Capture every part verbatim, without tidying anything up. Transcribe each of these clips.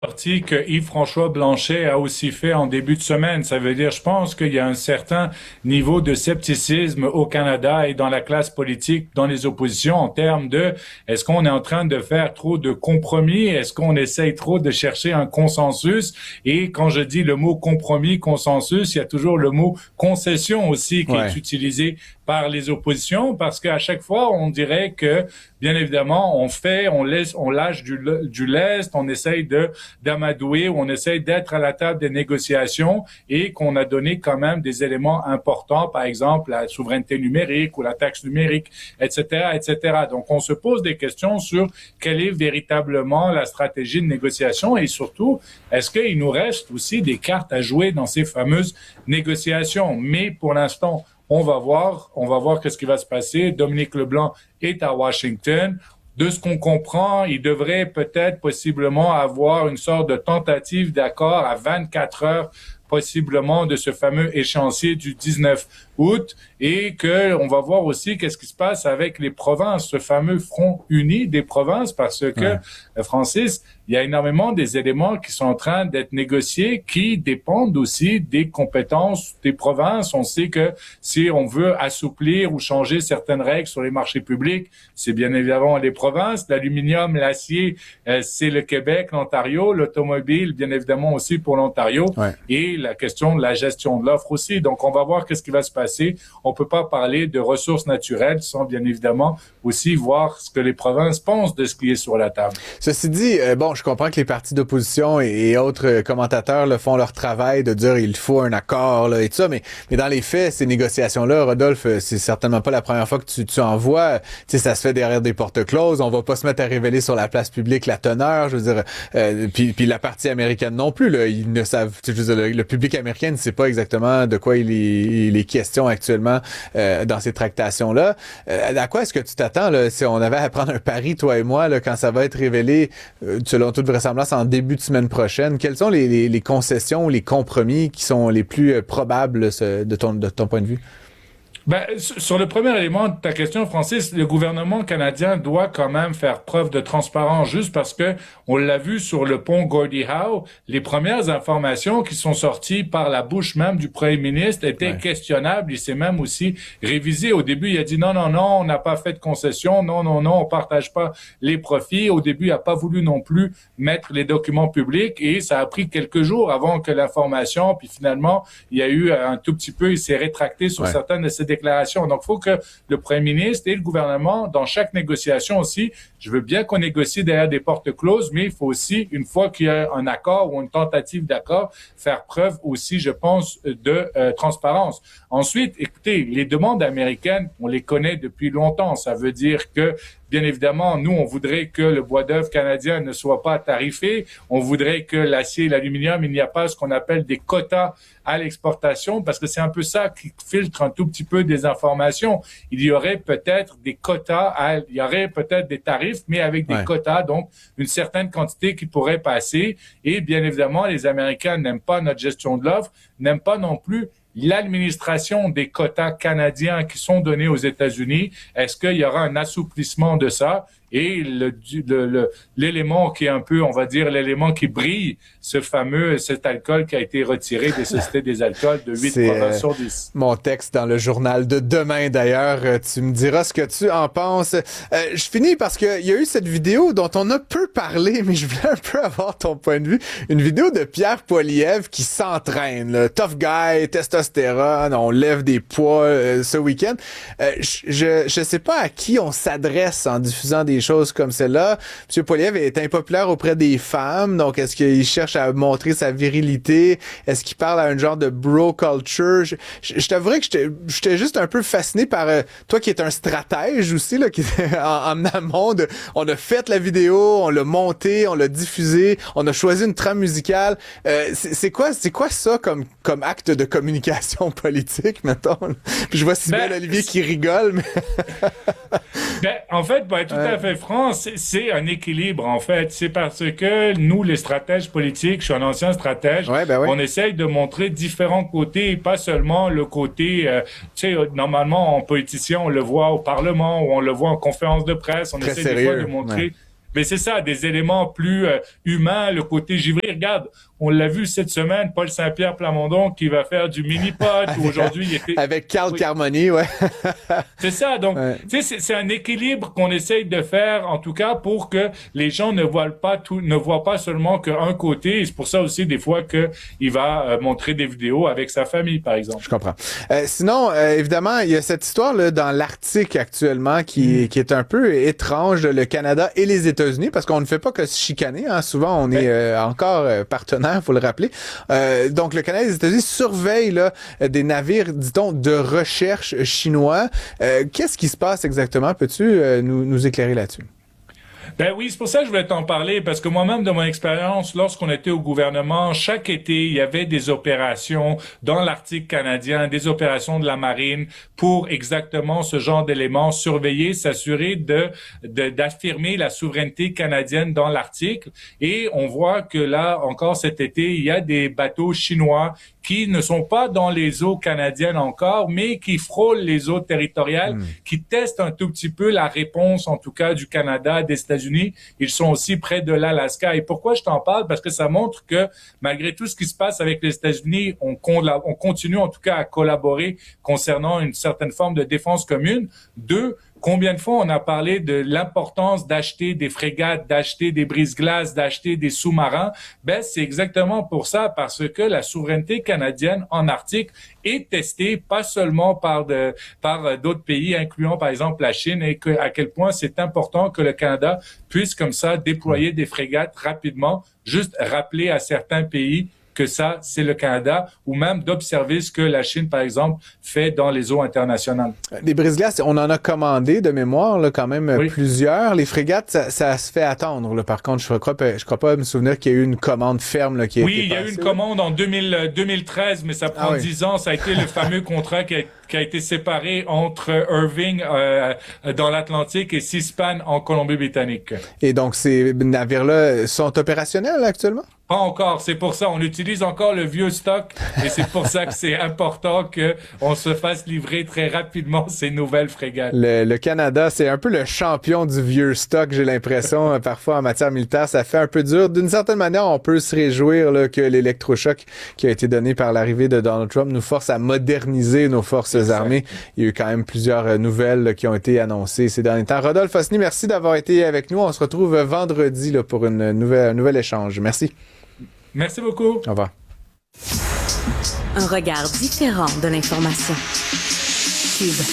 sortie que Yves-François Blanchet a aussi fait en début de semaine. Ça veut dire, je pense qu'il y a un certain niveau de scepticisme au Canada et dans la classe politique, dans les oppositions, en termes de est-ce qu'on est en train de faire trop de compromis? Est-ce qu'on essaye trop de chercher un consensus? Et quand je dis le mot compromis, consensus, il y a toujours le mot concession aussi qui Ouais. est utilisé par les oppositions, parce qu'à chaque fois, on dirait que, bien évidemment, on fait, on laisse, on lâche du, du lest, on essaye de d'amadouer, on essaye d'être à la table des négociations et qu'on a donné quand même des éléments importants, par exemple la souveraineté numérique ou la taxe numérique, et cetera, et cetera. Donc, on se pose des questions sur quelle est véritablement la stratégie de négociation et surtout, est-ce qu'il nous reste aussi des cartes à jouer dans ces fameuses négociations? Mais pour l'instant, on va voir, on va voir qu'est-ce qui va se passer. Dominique Leblanc est à Washington. De ce qu'on comprend, il devrait peut-être possiblement avoir une sorte de tentative d'accord à vingt-quatre heures possiblement de ce fameux échéancier du dix-neuf août et que on va voir aussi qu'est-ce qui se passe avec les provinces, ce fameux front uni des provinces parce que, Ouais. euh, Francis, il y a énormément des éléments qui sont en train d'être négociés qui dépendent aussi des compétences des provinces. On sait que si on veut assouplir ou changer certaines règles sur les marchés publics, c'est bien évidemment les provinces. L'aluminium, l'acier, euh, c'est le Québec, l'Ontario. L'automobile, bien évidemment aussi pour l'Ontario. Ouais. Et la question de la gestion de l'offre aussi. Donc, on va voir qu'est-ce qui va se passer. On peut pas parler de ressources naturelles sans bien évidemment aussi voir ce que les provinces pensent de ce qui est sur la table. Ceci dit, euh, bon, je comprends que les partis d'opposition et, et autres euh, commentateurs là, font leur travail de dire il faut un accord là, et tout ça, mais, mais dans les faits, ces négociations-là, Rodolphe, euh, c'est certainement pas la première fois que tu, tu en vois. Tu sais, ça se fait derrière des portes closes. On va pas se mettre à révéler sur la place publique la teneur. Je veux dire, euh, puis, puis la partie américaine non plus. Là, ils ne savent. Je veux dire, le, le public américain ne sait pas exactement de quoi il est, il est question actuellement euh, dans ces tractations-là. Euh, à quoi est-ce que tu t'attends là, si on avait à prendre un pari, toi et moi, là, quand ça va être révélé, euh, selon toute vraisemblance, en début de semaine prochaine? Quelles sont les, les, les concessions, les compromis qui sont les plus euh, probables ce, de, ton, de ton point de vue? Ben, sur le premier élément de ta question, Francis, le gouvernement canadien doit quand même faire preuve de transparence juste parce que on l'a vu sur le pont Gordie Howe, les premières informations qui sont sorties par la bouche même du premier ministre étaient Ouais. questionnables. Il s'est même aussi révisé. Au début, il a dit non, non, non, on n'a pas fait de concession, non, non, non, on partage pas les profits. Au début, il n'a pas voulu non plus mettre les documents publics et ça a pris quelques jours avant que l'information, puis finalement, il y a eu un tout petit peu, il s'est rétracté sur Ouais. certaines de ces déclaration. Donc, il faut que le premier ministre et le gouvernement, dans chaque négociation aussi, je veux bien qu'on négocie derrière des portes closes, mais il faut aussi, une fois qu'il y a un accord ou une tentative d'accord, faire preuve aussi, je pense, de euh, transparence. Ensuite, écoutez, les demandes américaines, on les connaît depuis longtemps. Ça veut dire que bien évidemment, nous, on voudrait que le bois d'œuvre canadien ne soit pas tarifé. On voudrait que l'acier et l'aluminium, il n'y a pas ce qu'on appelle des quotas à l'exportation, parce que c'est un peu ça qui filtre un tout petit peu des informations. Il y aurait peut-être des quotas, à, il y aurait peut-être des tarifs, mais avec des Ouais. quotas, donc une certaine quantité qui pourrait passer. Et bien évidemment, les Américains n'aiment pas notre gestion de l'offre, n'aiment pas non plus l'administration des quotas canadiens qui sont donnés aux États-Unis. Est-ce qu'il y aura un assouplissement de ça? Et le, le, le, l'élément qui est un peu, on va dire, l'élément qui brille, ce fameux, cet alcool qui a été retiré des sociétés des alcools de huit C'est provinces euh, sur dix. mon texte dans le journal de demain d'ailleurs. Euh, Tu me diras ce que tu en penses. Euh, je finis parce qu'il y a eu cette vidéo dont on a peu parlé, mais je voulais un peu avoir ton point de vue. Une vidéo de Pierre Poilievre qui s'entraîne. Là. Tough guy, testostérone, on lève des poids euh, ce week-end. Euh, je, je sais pas à qui on s'adresse en diffusant des choses comme celle-là. M. Poilievre est impopulaire auprès des femmes, donc est-ce qu'il cherche à montrer sa virilité? Est-ce qu'il parle à un genre de bro culture? Je, je, je t'avouerais que j'étais, j'étais juste un peu fasciné par euh, toi qui es un stratège aussi, là, qui en, en amont de, on a fait la vidéo, on l'a montée, on l'a diffusée, on a choisi une trame musicale. Euh, c'est, c'est quoi, c'est quoi ça comme, comme acte de communication politique, mettons? Puis je vois si bien Ben, Olivier qui rigole, mais... Ben, en fait, pour être tout à fait franc, c'est, c'est un équilibre, en fait. C'est parce que nous, les stratèges politiques, je suis un ancien stratège, Ouais, ben oui. on essaye de montrer différents côtés, pas seulement le côté, euh, tu sais, normalement, en politicien, on le voit au Parlement ou on le voit en conférence de presse, on Très essaie des fois sérieux. de montrer... Ouais. Mais c'est ça, des éléments plus euh, humains, le côté givré. Regarde, on l'a vu cette semaine, Paul Saint-Pierre Plamondon qui va faire du mini-pot. Aujourd'hui, il était... Avec Carl oui. Carmoni, ouais. C'est ça. Donc, ouais. tu sais, c'est, c'est un équilibre qu'on essaye de faire, en tout cas, pour que les gens ne voient pas tout, ne voient pas seulement qu'un côté. Et c'est pour ça aussi, des fois, que il va euh, montrer des vidéos avec sa famille, par exemple. Je comprends. Euh, sinon, euh, évidemment, il y a cette histoire là dans l'Arctique actuellement qui, mm. qui est un peu étrange, le Canada et les États-Unis, parce qu'on ne fait pas que se chicaner. Hein. Souvent, on est euh, encore euh, partenaires, faut le rappeler. Euh, donc, le Canada et les États-Unis surveillent là, des navires, dit-on, de recherche chinois. Euh, qu'est-ce qui se passe exactement? Peux-tu euh, nous, nous éclairer là-dessus? Ben oui, c'est pour ça que je voulais t'en parler, parce que moi-même, de mon expérience, lorsqu'on était au gouvernement, chaque été, il y avait des opérations dans l'Arctique canadien, des opérations de la marine pour exactement ce genre d'éléments, surveiller, s'assurer de, de d'affirmer la souveraineté canadienne dans l'Arctique. Et on voit que là, encore cet été, il y a des bateaux chinois qui ne sont pas dans les eaux canadiennes encore, mais qui frôlent les eaux territoriales, mmh. qui testent un tout petit peu la réponse, en tout cas, du Canada, des États-Unis. Ils sont aussi près de l'Alaska. Et pourquoi je t'en parle? Parce que ça montre que, malgré tout ce qui se passe avec les États-Unis, on, on continue, en tout cas, à collaborer concernant une certaine forme de défense commune. Deux, combien de fois on a parlé de l'importance d'acheter des frégates, d'acheter des brise-glaces, d'acheter des sous-marins? Ben, c'est exactement pour ça, parce que la souveraineté canadienne en Arctique est testée, pas seulement par de, par d'autres pays, incluant par exemple la Chine, et que, à quel point c'est important que le Canada puisse comme ça déployer des frégates rapidement, juste rappeler à certains pays que ça, c'est le Canada, ou même d'observer ce que la Chine, par exemple, fait dans les eaux internationales. Les brise-glaces, on en a commandé de mémoire, là, quand même, oui. plusieurs. Les frégates, ça, ça se fait attendre, là. Par contre, je crois, je crois pas me souvenir qu'il y a eu une commande ferme, là, qui a oui, été il y a passée, eu une là. commande en deux mille, deux mille treize, mais ça prend ah, dix oui. ans. Ça a été le fameux contrat qui a, qui a été séparé entre Irving euh, dans l'Atlantique et Seaspan en Colombie-Britannique. Et donc, ces navires-là sont opérationnels, là, actuellement? Pas encore, c'est pour ça. On utilise encore le vieux stock et c'est pour ça que c'est important qu'on se fasse livrer très rapidement ces nouvelles frégates. Le, le Canada, c'est un peu le champion du vieux stock, j'ai l'impression, parfois en matière militaire. Ça fait un peu dur. D'une certaine manière, on peut se réjouir là, que l'électrochoc qui a été donné par l'arrivée de Donald Trump nous force à moderniser nos forces exact. armées. Il y a eu quand même plusieurs nouvelles là, qui ont été annoncées ces derniers temps. Rodolphe Osny, merci d'avoir été avec nous. On se retrouve vendredi là, pour une nouvelle, un nouvel échange. Merci. Merci beaucoup. Au revoir. Un regard différent de l'information. Cube.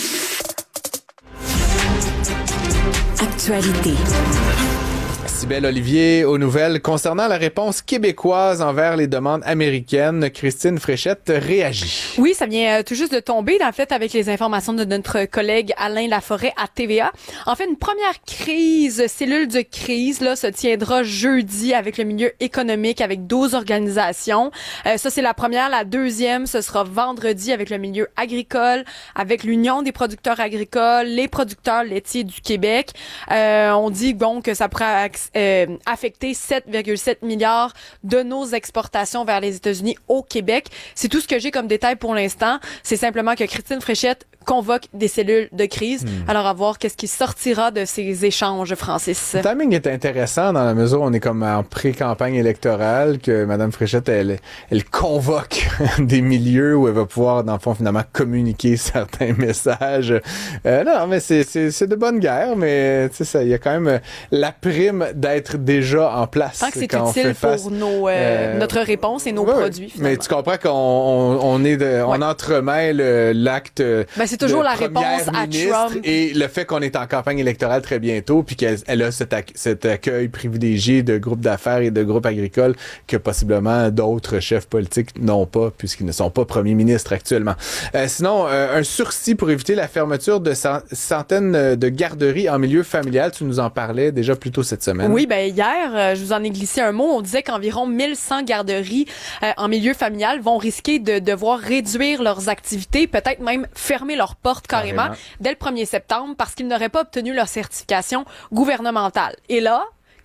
Actualité. Cybèle Olivier, aux nouvelles. Concernant la réponse québécoise envers les demandes américaines, Christine Fréchette réagit. Oui, ça vient euh, tout juste de tomber, en fait, avec les informations de notre collègue Alain Laforêt à T V A. En fait, une première crise, cellule de crise, là, se tiendra jeudi avec le milieu économique, avec douze organisations. Euh, ça, c'est la première. La deuxième, ce sera vendredi avec le milieu agricole, avec l'Union des producteurs agricoles, les producteurs laitiers du Québec. Euh, on dit, bon, que ça pourrait Euh, affecter sept virgule sept milliards de nos exportations vers les États-Unis au Québec. C'est tout ce que j'ai comme détail pour l'instant. C'est simplement que Christine Fréchette convoque des cellules de crise. Hmm. Alors, à voir qu'est-ce qui sortira de ces échanges, Francis. Le timing est intéressant dans la mesure où on est comme en pré-campagne électorale, que Mme Fréchette, elle, elle convoque des milieux où elle va pouvoir, dans le fond, finalement, communiquer certains messages. Euh, non, mais c'est, c'est, c'est de bonne guerre, mais tu sais, ça, il y a quand même la prime d'être déjà en place. Tant que c'est utile pour nos, euh, euh, notre réponse et nos ouais, produits, finalement. Mais tu comprends qu'on on, on est de, on ouais. entremêle l'acte ben, c'est toujours la réponse à Trump. Et le fait qu'on est en campagne électorale très bientôt, puis qu'elle elle a cet, ac- cet accueil privilégié de groupes d'affaires et de groupes agricoles que possiblement d'autres chefs politiques n'ont pas, puisqu'ils ne sont pas premiers ministres actuellement. Euh, sinon, euh, un sursis pour éviter la fermeture de cent- centaines de garderies en milieu familial. Tu nous en parlais déjà plus tôt cette semaine. Oui, ben hier, euh, je vous en ai glissé un mot. On disait qu'environ mille cent garderies euh, en milieu familial vont risquer de devoir réduire leurs activités, peut-être même fermer leurs portes carrément, carrément dès le premier septembre parce qu'ils n'auraient pas obtenu leur certification gouvernementale. Et là,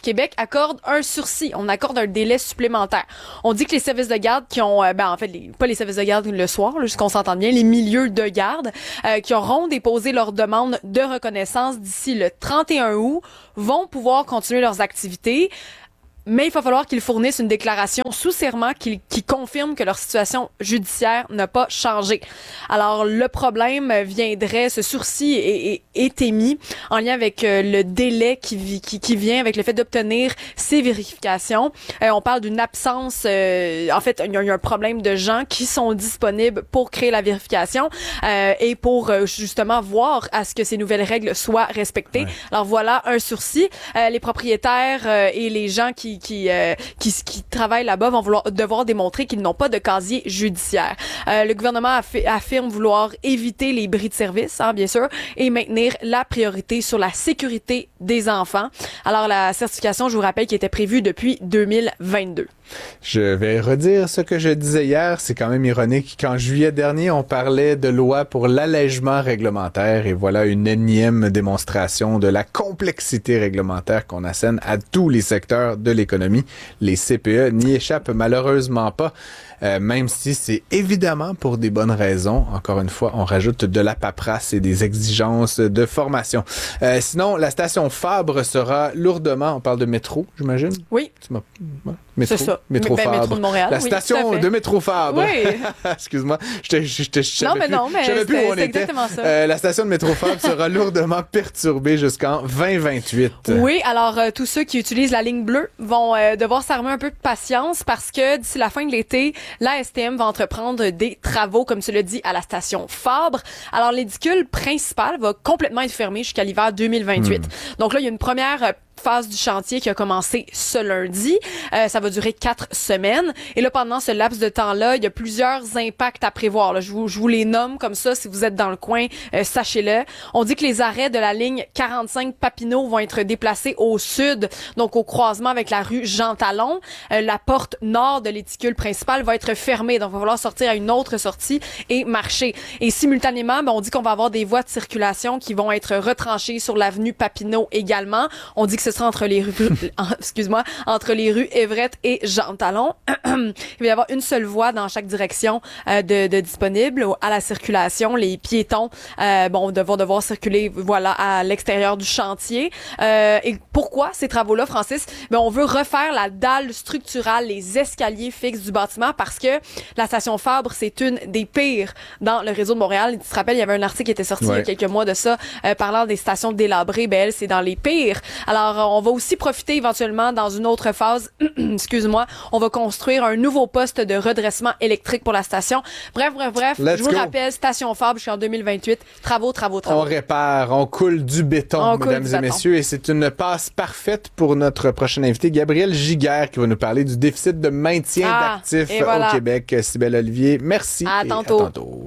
Québec accorde un sursis. On accorde un délai supplémentaire. On dit que les services de garde qui ont, euh, ben en fait, les, pas les services de garde le soir, là, juste qu'on s'entende bien, les milieux de garde euh, qui auront déposé leur demande de reconnaissance d'ici le trente et un août vont pouvoir continuer leurs activités. Mais il va falloir qu'ils fournissent une déclaration sous serment qui, qui confirme que leur situation judiciaire n'a pas changé. Alors, le problème viendrait, ce sursis est, est, est émis en lien avec euh, le délai qui, qui, qui vient avec le fait d'obtenir ces vérifications. Euh, on parle d'une absence, euh, en fait, il y, y a un problème de gens qui sont disponibles pour créer la vérification euh, et pour euh, justement voir à ce que ces nouvelles règles soient respectées. Ouais. Alors, voilà un sursis. Euh, les propriétaires euh, et les gens qui Qui, euh, qui qui travaillent là-bas vont vouloir devoir démontrer qu'ils n'ont pas de casier judiciaire. Euh, le gouvernement affi- affirme vouloir éviter les bris de service, hein, bien sûr, et maintenir la priorité sur la sécurité des enfants. Alors la certification, je vous rappelle, qui était prévue depuis deux mille vingt-deux. Je vais redire ce que je disais hier. C'est quand même ironique qu'en juillet dernier, on parlait de loi pour l'allègement réglementaire et voilà une énième démonstration de la complexité réglementaire qu'on assène à tous les secteurs de l'économie. Les C P E n'y échappent malheureusement pas. Euh, même si c'est évidemment pour des bonnes raisons. Encore une fois, on rajoute de la paperasse et des exigences de formation. Euh, sinon, la station Fabre sera lourdement, on parle de métro, j'imagine? Oui. Tu m'as... Métro, c'est ça. Métro ben, Fabre. Métro de Montréal. La oui, station de Métro Fabre. Oui. Excuse-moi, je te je Non, mais non, mais savais plus où on c'est était. exactement ça. Euh, la station de Métro Fabre sera lourdement perturbée jusqu'en vingt vingt-huit. Oui, alors euh, tous ceux qui utilisent la ligne bleue vont euh, devoir s'armer un peu de patience parce que d'ici la fin de l'été, la S T M va entreprendre des travaux, comme tu l'as dit, à la station Fabre. Alors, l'édicule principal va complètement être fermé jusqu'à l'hiver deux mille vingt-huit. Hmm. Donc là, il y a une première euh, phase du chantier qui a commencé ce lundi. Euh, ça va durer quatre semaines. Et là, pendant ce laps de temps-là, il y a plusieurs impacts à prévoir. Là, je, vous, je vous les nomme comme ça. Si vous êtes dans le coin, euh, sachez-le. On dit que les arrêts de la ligne quarante-cinq Papineau vont être déplacés au sud, donc au croisement avec la rue Jean-Talon. Euh, la porte nord de l'éticule principale va être fermée. Donc, il va falloir sortir à une autre sortie et marcher. Et simultanément, ben, on dit qu'on va avoir des voies de circulation qui vont être retranchées sur l'avenue Papineau également. On dit que ce sera entre les rues, excuse-moi, entre les rues Everett et Jean-Talon. Il va y avoir une seule voie dans chaque direction euh, de, de disponible à la circulation. Les piétons, euh, bon, vont devoir circuler, voilà, à l'extérieur du chantier. Euh, et pourquoi ces travaux-là, Francis? Ben, on veut refaire la dalle structurale, les escaliers fixes du bâtiment parce que la station Fabre, c'est une des pires dans le réseau de Montréal. Tu te rappelles, il y avait un article qui était sorti ouais. il y a quelques mois de ça, euh, parlant des stations délabrées. Ben, elle, c'est dans les pires. Alors, on va aussi profiter éventuellement dans une autre phase, excuse-moi, on va construire un nouveau poste de redressement électrique pour la station. Bref, bref, bref, Let's je vous go. rappelle, station Fabre jusqu'en deux mille vingt-huit, travaux, travaux, travaux. On répare, on coule du béton, on mesdames du et béton. messieurs, et c'est une passe parfaite pour notre prochain invité, Gabriel Giguère, qui va nous parler du déficit de maintien ah, d'actifs voilà. au Québec. Cybèle Olivier, merci. À et tantôt. À tantôt.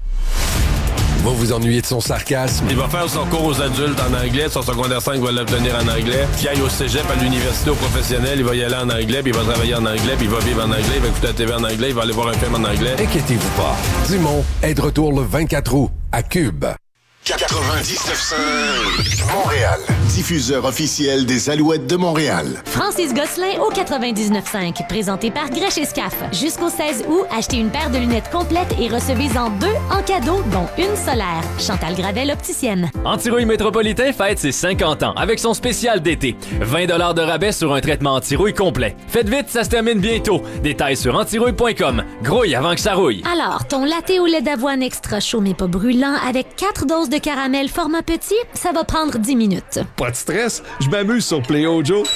Va vous ennuyer de son sarcasme. Il va faire son cours aux adultes en anglais. Son secondaire cinq va l'obtenir en anglais. Qu'il aille au cégep, à l'université, au professionnel, il va y aller en anglais, puis il va travailler en anglais, puis il va vivre en anglais, il va écouter la T V en anglais, il va aller voir un film en anglais. Inquiétez-vous pas. Dumont est de retour le vingt-quatre août à Cube. quatre-vingt-dix-neuf cinq Montréal, diffuseur officiel des Alouettes de Montréal. Francis Gosselin au quatre-vingt-dix-neuf cinq, présenté par Grèche Escaf. Jusqu'au seize août, achetez une paire de lunettes complètes et recevez-en deux en cadeau, dont une solaire. Chantal Gravel, opticienne. Antirouille Métropolitain fête ses cinquante ans avec son spécial d'été. vingt dollars de rabais sur un traitement antirouille complet. Faites vite, ça se termine bientôt. Détails sur antirouille point com. Grouille avant que ça rouille. Alors, ton latte au lait d'avoine extra chaud mais pas brûlant avec quatre doses de caramel format petit, ça va prendre dix minutes. Pas de stress, je m'amuse sur Play-O Joe.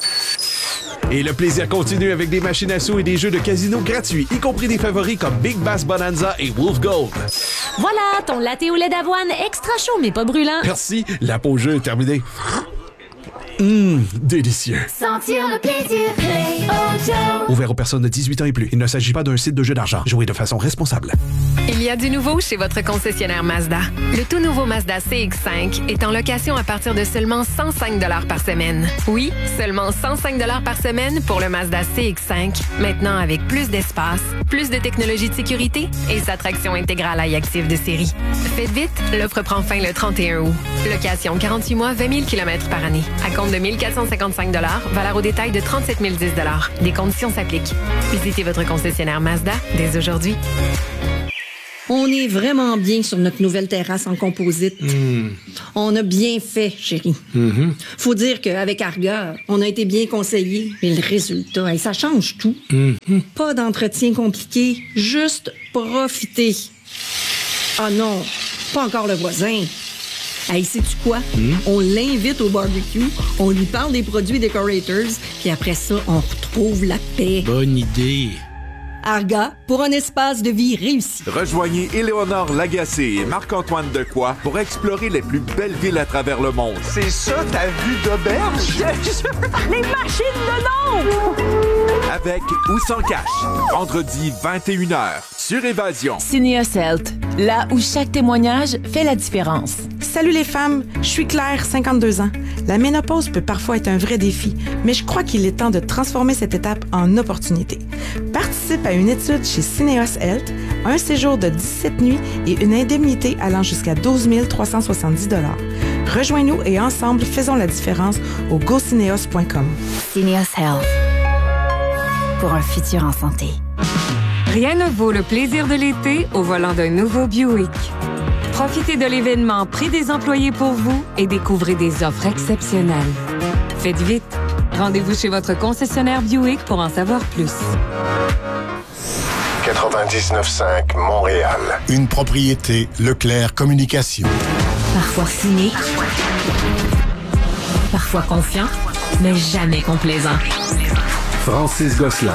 Et le plaisir continue avec des machines à sous et des jeux de casino gratuits, y compris des favoris comme Big Bass Bonanza et Wolf Gold. Voilà, ton latte au lait d'avoine extra chaud mais pas brûlant. Merci, la pause jeu est terminée. Hum, délicieux. Sentir le plaisir, Play-O Joe. Ouvert aux personnes de dix-huit ans et plus. Il ne s'agit pas d'un site de jeu d'argent. Jouez de façon responsable. Il y a du nouveau chez votre concessionnaire Mazda. Le tout nouveau Mazda C X cinq est en location à partir de seulement cent cinq dollars par semaine. Oui, seulement cent cinq dollars par semaine pour le Mazda C X cinq. Maintenant avec plus d'espace, plus de technologie de sécurité et sa traction intégrale iActive de série. Faites vite, l'offre prend fin le trente et un août. Location quarante-huit mois, vingt mille kilomètres par année. À compte compte de mille quatre cent cinquante-cinq dollars, valeur au détail de trente-sept mille dix dollars. Des conditions s'appliquent. Visitez votre concessionnaire Mazda dès aujourd'hui. On est vraiment bien sur notre nouvelle terrasse en composite. Mmh. On a bien fait, chérie. Mmh. Faut dire qu'avec Arga, on a été bien conseillés. Mais le résultat, ça change tout. Mmh. Pas d'entretien compliqué, juste profiter. Ah non, pas encore le voisin. Hey, sais-tu quoi? Mmh. On l'invite au barbecue, on lui parle des produits Decorators, puis après ça, on retrouve la paix. Bonne idée. Arga, pour un espace de vie réussi. Rejoignez Éléonore Lagacé et Marc-Antoine Decoy pour explorer les plus belles villes à travers le monde. C'est ça ta vue d'auberge? Les machines de nombre! Avec ou sans cash. Vendredi vingt et une heures sur Évasion. Cinéos Health, là où chaque témoignage fait la différence. Salut les femmes, je suis Claire, cinquante-deux ans. La ménopause peut parfois être un vrai défi, mais je crois qu'il est temps de transformer cette étape en opportunité. Participe à une étude chez Cinéos Health, un séjour de dix-sept nuits et une indemnité allant jusqu'à douze mille trois cent soixante-dix dollars. Rejoins-nous et ensemble, faisons la différence au go cinéos point com. Cinéos Health. Pour un futur en santé. Rien ne vaut le plaisir de l'été au volant d'un nouveau Buick. Profitez de l'événement Prix des employés pour vous et découvrez des offres exceptionnelles. Faites vite. Rendez-vous chez votre concessionnaire Buick pour en savoir plus. quatre-vingt-dix-neuf cinq Montréal. Une propriété Leclerc Communication. Parfois cynique, parfois confiant, mais jamais complaisant. Francis Gosselin.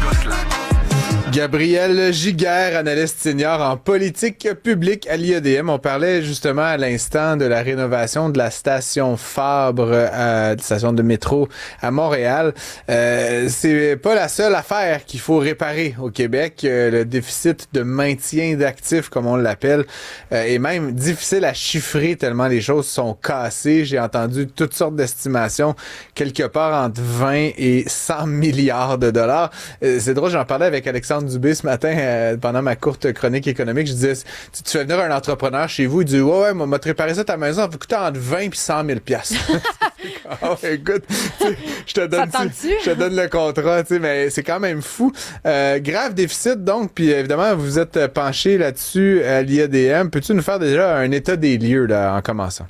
Gabriel Giguère, analyste senior en politique publique à l'I A D M. On parlait justement à l'instant de la rénovation de la station Fabre, euh, station de métro à Montréal. Euh, c'est pas la seule affaire qu'il faut réparer au Québec. Euh, le déficit de maintien d'actifs, comme on l'appelle, euh, est même difficile à chiffrer tellement les choses sont cassées. J'ai entendu toutes sortes d'estimations, quelque part entre vingt et cent milliards de dollars. Euh, c'est drôle, j'en parlais avec Alexandre Dubé ce matin euh, pendant ma courte chronique économique. Je disais, tu, tu fais venir un entrepreneur chez vous, il dit, ouais, ouais, moi, m'a préparé ça à ta maison, ça va coûter entre vingt et cent mille piastres. Oh, écoute, je te donne, je te donne le contrat, tu sais, mais c'est quand même fou. Euh, grave déficit, donc, puis évidemment, vous êtes penché là-dessus à l'I A D M. Peux-tu nous faire déjà un état des lieux, là, en commençant?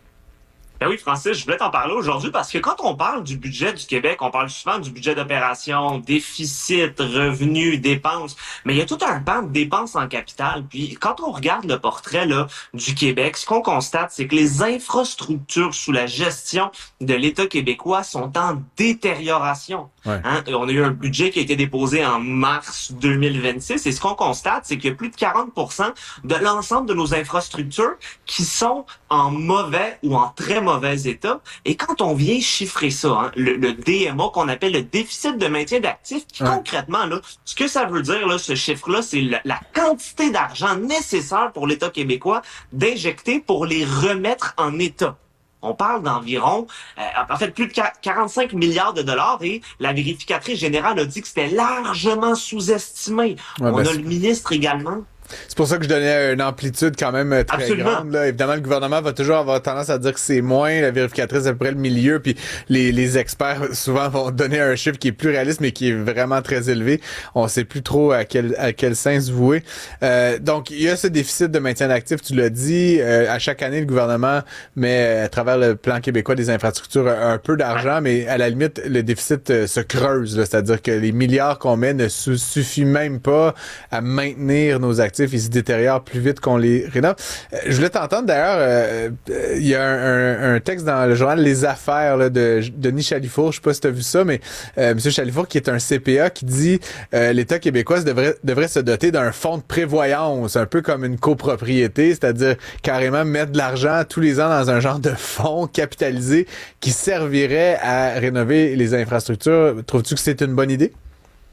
Ben oui, Francis, je voulais t'en parler aujourd'hui parce que quand on parle du budget du Québec, on parle souvent du budget d'opération, déficit, revenus, dépenses, mais il y a tout un pan de dépenses en capital. Puis quand on regarde le portrait là du Québec, ce qu'on constate, c'est que les infrastructures sous la gestion de l'État québécois sont en détérioration. Ouais. Hein? On a eu un budget qui a été déposé en mars deux mille vingt-six et ce qu'on constate, c'est qu'il y a plus de quarante pour cent de l'ensemble de nos infrastructures qui sont en mauvais ou en très mauvais état. Et quand on vient chiffrer ça, hein, le, le D M A qu'on appelle le déficit de maintien d'actifs, qui ouais. concrètement, là, ce que ça veut dire, là, ce chiffre-là, c'est la, la quantité d'argent nécessaire pour l'État québécois d'injecter pour les remettre en état. On parle d'environ, euh, en fait, plus de quarante-cinq milliards de dollars et la vérificatrice générale a dit que c'était largement sous-estimé. Ouais, On ben a le ministre également. C'est pour ça que je donnais une amplitude quand même très Absolument. grande. Là. Évidemment, le gouvernement va toujours avoir tendance à dire que c'est moins, la vérificatrice à peu près le milieu, puis les, les experts souvent vont donner un chiffre qui est plus réaliste, mais qui est vraiment très élevé. On sait plus trop à quel à quel sens se vouer. Euh, donc, il y a ce déficit de maintien d'actifs, tu l'as dit. Euh, à chaque année, le gouvernement met à travers le plan québécois des infrastructures un, un peu d'argent, ouais. mais à la limite, le déficit euh, se creuse. Là, c'est-à-dire que les milliards qu'on met ne su- suffit même pas à maintenir nos actifs. Ils se détériorent plus vite qu'on les rénove. Euh, je voulais t'entendre d'ailleurs, euh, euh, il y a un, un, un texte dans le journal Les Affaires là, de Denis Chalifour, je sais pas si tu as vu ça, mais euh, M. Chalifour, qui est un C P A, qui dit euh, l'État québécois devrait, devrait se doter d'un fonds de prévoyance, un peu comme une copropriété, c'est-à-dire carrément mettre de l'argent tous les ans dans un genre de fonds capitalisé qui servirait à rénover les infrastructures. Trouves-tu que c'est une bonne idée?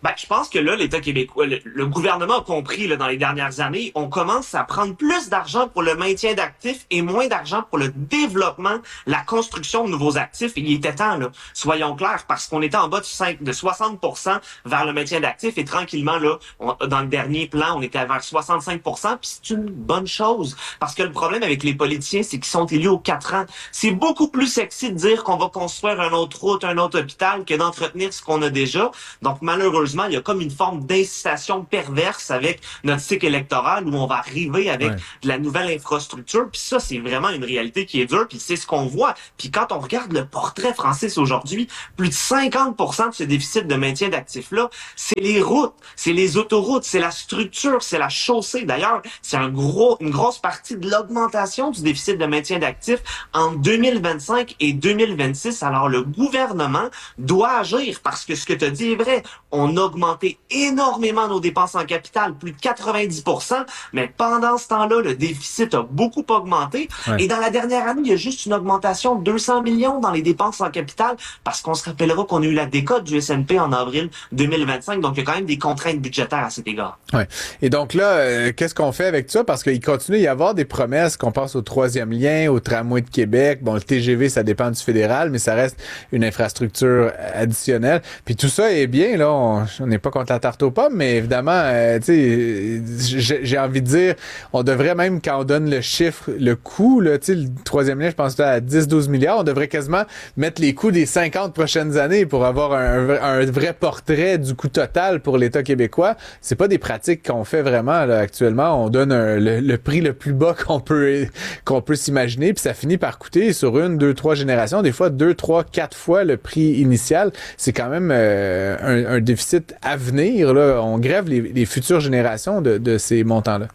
Ben, je pense que là, l'État québécois, le, le gouvernement a compris là, dans les dernières années, on commence à prendre plus d'argent pour le maintien d'actifs et moins d'argent pour le développement, la construction de nouveaux actifs. Et il était temps, là, soyons clairs, parce qu'on était en bas de, cinq, de soixante pour cent vers le maintien d'actifs et tranquillement, là, on, dans le dernier plan, on était vers soixante-cinq pour cent, puis c'est une bonne chose. Parce que le problème avec les politiciens, c'est qu'ils sont élus aux quatre ans. C'est beaucoup plus sexy de dire qu'on va construire une autre route, un autre hôpital que d'entretenir ce qu'on a déjà. Donc, malheureusement, il y a comme une forme d'incitation perverse avec notre cycle électoral où on va arriver avec ouais. de la nouvelle infrastructure. Puis ça, c'est vraiment une réalité qui est dure. Puis c'est ce qu'on voit. Puis quand on regarde le portrait Francis aujourd'hui, plus de cinquante pour cent de ce déficit de maintien d'actifs-là, c'est les routes, c'est les autoroutes, c'est la structure, c'est la chaussée. D'ailleurs, c'est un gros, une grosse partie de l'augmentation du déficit de maintien d'actifs en deux mille vingt-cinq et deux mille vingt-six. Alors le gouvernement doit agir parce que ce que tu as dit est vrai. On a augmenté énormément nos dépenses en capital, plus de quatre-vingt-dix pour cent, mais pendant ce temps-là, le déficit a beaucoup augmenté. Ouais. Et dans la dernière année, il y a juste une augmentation de deux cents millions dans les dépenses en capital, parce qu'on se rappellera qu'on a eu la décote du S and P en avril deux mille vingt-cinq, donc il y a quand même des contraintes budgétaires à cet égard. Ouais. Et donc là, euh, qu'est-ce qu'on fait avec ça? Parce qu'il continue à y avoir des promesses, qu'on pense au troisième lien, au tramway de Québec. Bon, le T G V, ça dépend du fédéral, mais ça reste une infrastructure additionnelle. Puis tout ça est bien, là, on n'est pas contre la tarte aux pommes, mais évidemment, euh, tu sais, j'ai, j'ai envie de dire, on devrait même, quand on donne le chiffre, le coût, là, tu sais, le troisième lien, je pense à dix à douze milliards, on devrait quasiment mettre les coûts des cinquante prochaines années pour avoir un, un vrai portrait du coût total pour l'État québécois. C'est pas des pratiques qu'on fait vraiment, là, actuellement. On donne un, le, le prix le plus bas qu'on peut, qu'on peut s'imaginer, puis ça finit par coûter sur une, deux, trois générations, des fois deux, trois, quatre fois le prix initial. C'est quand même euh, un, un déficit à venir, là. On grève les, les futures générations de, de ces montants-là.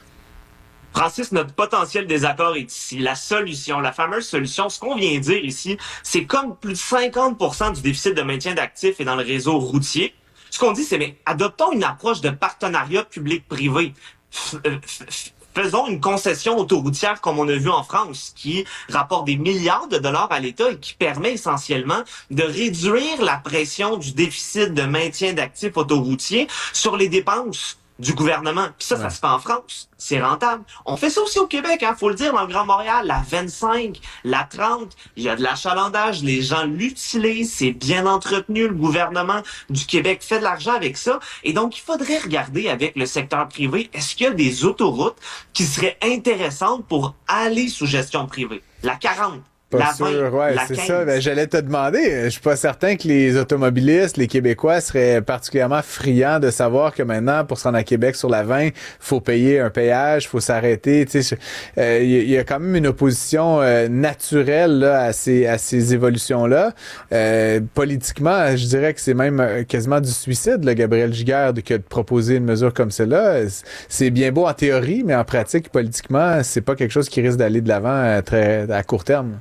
Francis, notre potentiel désaccord est ici. La solution, la fameuse solution, ce qu'on vient dire ici, c'est comme plus de cinquante pour cent du déficit de maintien d'actifs est dans le réseau routier. Ce qu'on dit, c'est, mais adoptons une approche de partenariat public-privé. F- f- Faisons une concession autoroutière comme on a vu en France, qui rapporte des milliards de dollars à l'État et qui permet essentiellement de réduire la pression du déficit de maintien d'actifs autoroutiers sur les dépenses du gouvernement. Puis ça, ouais. ça se fait en France. C'est rentable. On fait ça aussi au Québec, hein, faut le dire, dans le Grand Montréal. La vingt-cinq, la trente, il y a de l'achalandage, les gens l'utilisent, c'est bien entretenu. Le gouvernement du Québec fait de l'argent avec ça. Et donc, il faudrait regarder avec le secteur privé, est-ce qu'il y a des autoroutes qui seraient intéressantes pour aller sous gestion privée? La quarante. Pas la sûr, vingt, ouais, la c'est quinze. ça. Ben, j'allais te demander. Je suis pas certain que les automobilistes, les Québécois seraient particulièrement friands de savoir que maintenant, pour se rendre à Québec sur la vingt, faut payer un péage, faut s'arrêter. Tu sais, il euh, y, y a quand même une opposition euh, naturelle là, à ces à ces évolutions-là. Euh, politiquement, je dirais que c'est même quasiment du suicide, là, Gabriel Giguère, de, que de proposer une mesure comme celle-là. C'est bien beau en théorie, mais en pratique, politiquement, c'est pas quelque chose qui risque d'aller de l'avant à, très, à court terme.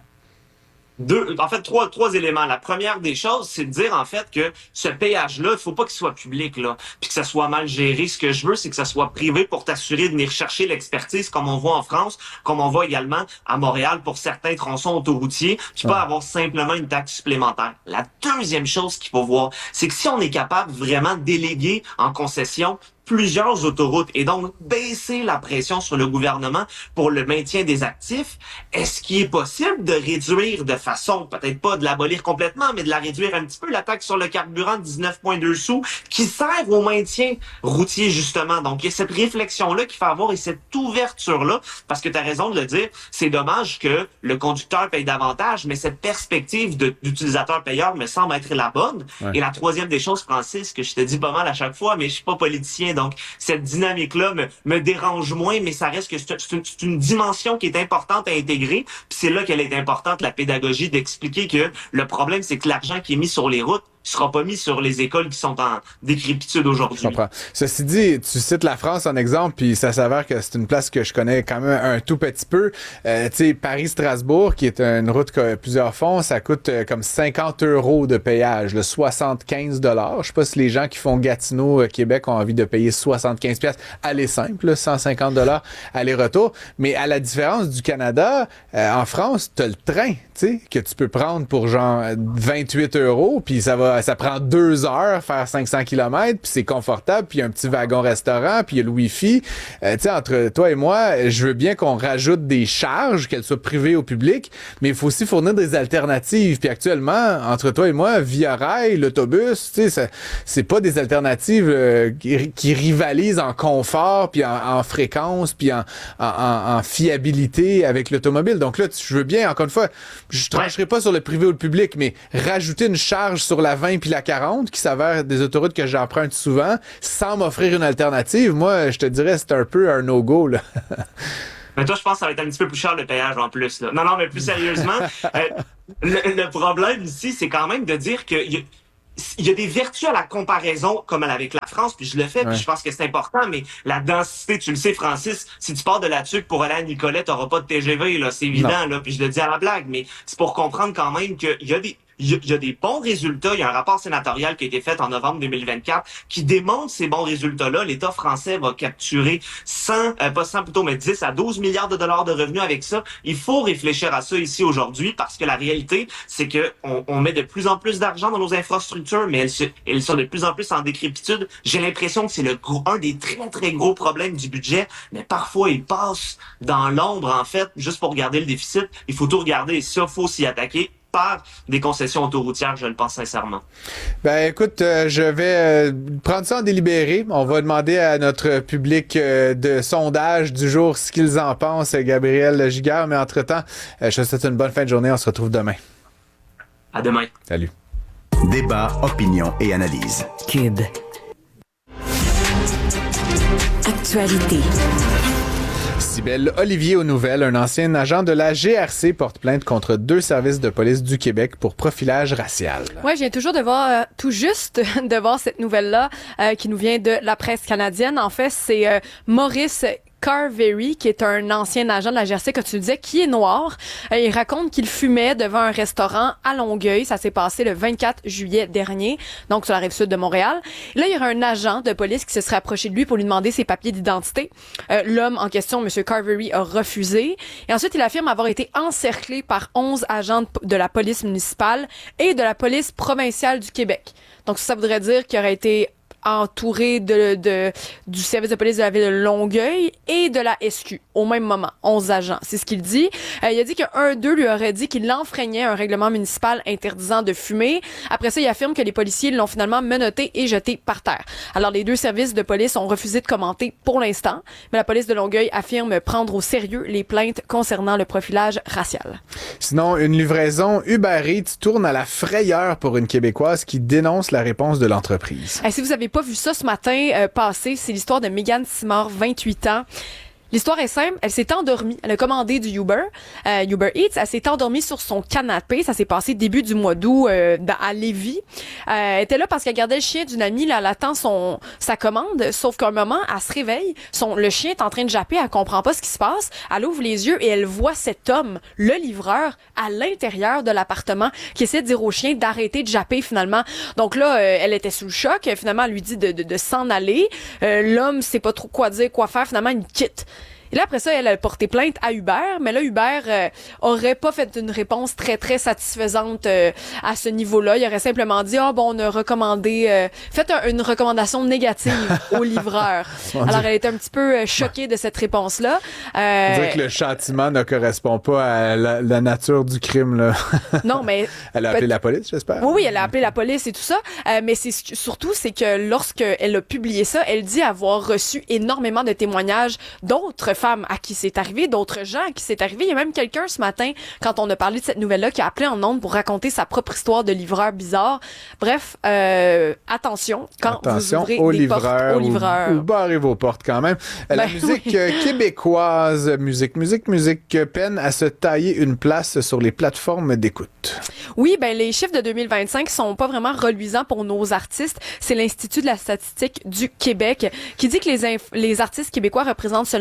Deux, en fait, trois, trois éléments. La première des choses, c'est de dire, en fait, que ce péage-là, il faut pas qu'il soit public, là, puis que ça soit mal géré. Ce que je veux, c'est que ça soit privé pour t'assurer de venir chercher l'expertise, comme on voit en France, comme on voit également à Montréal pour certains tronçons autoroutiers, puis ouais. pas avoir simplement une taxe supplémentaire. La deuxième chose qu'il faut voir, c'est que si on est capable vraiment de déléguer en concession plusieurs autoroutes et donc baisser la pression sur le gouvernement pour le maintien des actifs, est-ce qu'il est possible de réduire de façon, peut-être pas de l'abolir complètement, mais de la réduire un petit peu, la taxe sur le carburant de dix-neuf virgule deux sous qui sert au maintien routier justement. Donc il y a cette réflexion-là qu'il faut avoir et cette ouverture-là, parce que tu as raison de le dire, c'est dommage que le conducteur paye davantage, mais cette perspective de, d'utilisateur-payeur me semble être la bonne. Ouais. Et la troisième des choses, Francis, que je te dis pas mal à chaque fois, mais je suis pas politicien, donc cette dynamique-là me, me dérange moins, mais ça reste que c'est, c'est, une, c'est une dimension qui est importante à intégrer. Puis c'est là qu'elle est importante, la pédagogie, d'expliquer que le problème, c'est que l'argent qui est mis sur les routes sera pas mis sur les écoles qui sont en décrépitude aujourd'hui. Je comprends. Ceci dit, tu cites la France en exemple, puis ça s'avère que c'est une place que je connais quand même un tout petit peu. Euh, tu sais, Paris-Strasbourg, qui est une route qui a plusieurs fonds, ça coûte euh, comme cinquante euros de péage, le soixante-quinze dollars. Je sais pas si les gens qui font Gatineau-Québec ont envie de payer soixante-quinze piastres. Aller simple, là, cent cinquante dollars aller-retour. Mais à la différence du Canada, euh, en France, t'as le train, tu sais, que tu peux prendre pour genre vingt-huit euros, puis ça va va, ça prend deux heures faire cinq cents kilomètres, puis c'est confortable, puis il y a un petit wagon restaurant, puis il y a le Wi-Fi. Euh, tu sais, entre toi et moi, je veux bien qu'on rajoute des charges, qu'elles soient privées au public, mais il faut aussi fournir des alternatives. Puis actuellement, entre toi et moi, Via Rail, l'autobus, tu sais, c'est pas des alternatives euh, qui, qui rivalisent en confort, puis en, en fréquence, puis en, en, en, en fiabilité avec l'automobile. Donc là, je veux bien, encore une fois, je trancherai pas sur le privé ou le public, mais rajouter une charge sur la vingt puis la quarante, qui s'avère des autoroutes que j'emprunte souvent, sans m'offrir une alternative, moi, je te dirais, c'est un peu un no-go, là. Mais toi, je pense que ça va être un petit peu plus cher le péage en plus, là. Non, non, mais plus sérieusement, euh, le, le problème ici, c'est quand même de dire que y a, il y a des vertus à la comparaison, comme avec la France, puis je le fais, ouais. puis je pense que c'est important, mais la densité, tu le sais, Francis, si tu pars de la Tuque pour aller à Nicolet, t'auras pas de T G V, là, c'est évident, non. là, puis je le dis à la blague, mais c'est pour comprendre quand même qu'il y a des... Il y a des bons résultats. Il y a un rapport sénatorial qui a été fait en novembre deux mille vingt-quatre qui démontre ces bons résultats-là. L'État français va capturer cent, euh, pas cent plutôt, mais dix à douze milliards de dollars de revenus avec ça. Il faut réfléchir à ça ici aujourd'hui parce que la réalité, c'est que on, on met de plus en plus d'argent dans nos infrastructures, mais elles, se, elles sont de plus en plus en décrépitude. J'ai l'impression que c'est le gros, un des très, très gros problèmes du budget, mais parfois il passe dans l'ombre, en fait, juste pour regarder le déficit. Il faut tout regarder et ça, il faut s'y attaquer par des concessions autoroutières, je le pense sincèrement. Ben écoute, euh, je vais euh, prendre ça en délibéré. On va demander à notre public euh, de sondage du jour ce qu'ils en pensent, Gabriel Giguère. Mais entre-temps, euh, je te souhaite une bonne fin de journée. On se retrouve demain. À demain. Salut. Débat, opinion et analyse. Cube. Actualité. Cybelle Olivier aux nouvelles, un ancien agent de la G R C porte plainte contre deux services de police du Québec pour profilage racial. Ouais, je viens toujours de voir, euh, tout juste de voir cette nouvelle-là euh, qui nous vient de la presse canadienne. En fait, c'est euh, Maurice Carvery, qui est un ancien agent de la G R C, que tu disais, qui est noir. Euh, il raconte qu'il fumait devant un restaurant à Longueuil. Ça s'est passé le vingt-quatre juillet dernier, donc sur la rive sud de Montréal. Et là, il y aurait un agent de police qui se serait approché de lui pour lui demander ses papiers d'identité. Euh, l'homme en question, M. Carvery, a refusé. Et ensuite, il affirme avoir été encerclé par onze agents de la police municipale et de la police provinciale du Québec. Donc, ça voudrait dire qu'il aurait été entouré de, de du service de police de la ville de Longueuil et de la S Q au même moment, onze agents, c'est ce qu'il dit. Euh, il a dit qu'un d'eux lui aurait dit qu'il enfreignait un règlement municipal interdisant de fumer. Après ça, il affirme que les policiers l'ont finalement menotté et jeté par terre. Alors, les deux services de police ont refusé de commenter pour l'instant, mais la police de Longueuil affirme prendre au sérieux les plaintes concernant le profilage racial. Sinon, une livraison Uber Eats tourne à la frayeur pour une Québécoise qui dénonce la réponse de l'entreprise. Euh, si vous avez pas vu ça ce matin euh, passé, c'est l'histoire de Megan Simard, vingt-huit ans. L'histoire est simple, elle s'est endormie, elle a commandé du Uber, euh, Uber Eats, elle s'est endormie sur son canapé, ça s'est passé début du mois d'août euh, à Lévis. Euh, elle était là parce qu'elle gardait le chien d'une amie, là, elle attend son, sa commande, sauf qu'à un moment, elle se réveille, son, le chien est en train de japper, elle comprend pas ce qui se passe, elle ouvre les yeux et elle voit cet homme, le livreur, à l'intérieur de l'appartement, qui essaie de dire au chien d'arrêter de japper finalement. Donc là, euh, elle était sous le choc, finalement, elle lui dit de, de, de s'en aller, euh, l'homme sait pas trop quoi dire, quoi faire, finalement, il quitte. Et là, après ça, elle a porté plainte à Uber, mais là, Uber euh, aurait pas fait une réponse très, très satisfaisante euh, à ce niveau-là. Il aurait simplement dit, ah, oh, bon, on a recommandé, euh, faites un, une recommandation négative au livreur. Alors, elle était un petit peu euh, choquée de cette réponse-là. Euh, On dirait que le châtiment ne correspond pas à la, la nature du crime, là. Non, mais... Elle a appelé la police, j'espère? Oui, oui, elle a appelé la police et tout ça. Euh, mais c'est surtout, c'est que lorsqu'elle a publié ça, elle dit avoir reçu énormément de témoignages d'autres femmes à qui c'est arrivé, d'autres gens à qui c'est arrivé. Il y a même quelqu'un ce matin, quand on a parlé de cette nouvelle-là, qui a appelé en ondes pour raconter sa propre histoire de livreur bizarre. Bref, euh, attention quand attention vous ouvrez aux des livreurs, portes aux livreurs. Ou, ou barrez vos portes quand même. Ben, la musique oui. québécoise, musique, musique, musique, peine à se tailler une place sur les plateformes d'écoute. Oui, ben les chiffres de deux mille vingt-cinq sont pas vraiment reluisants pour nos artistes. C'est l'Institut de la statistique du Québec qui dit que les, inf- les artistes québécois représentent seulement sept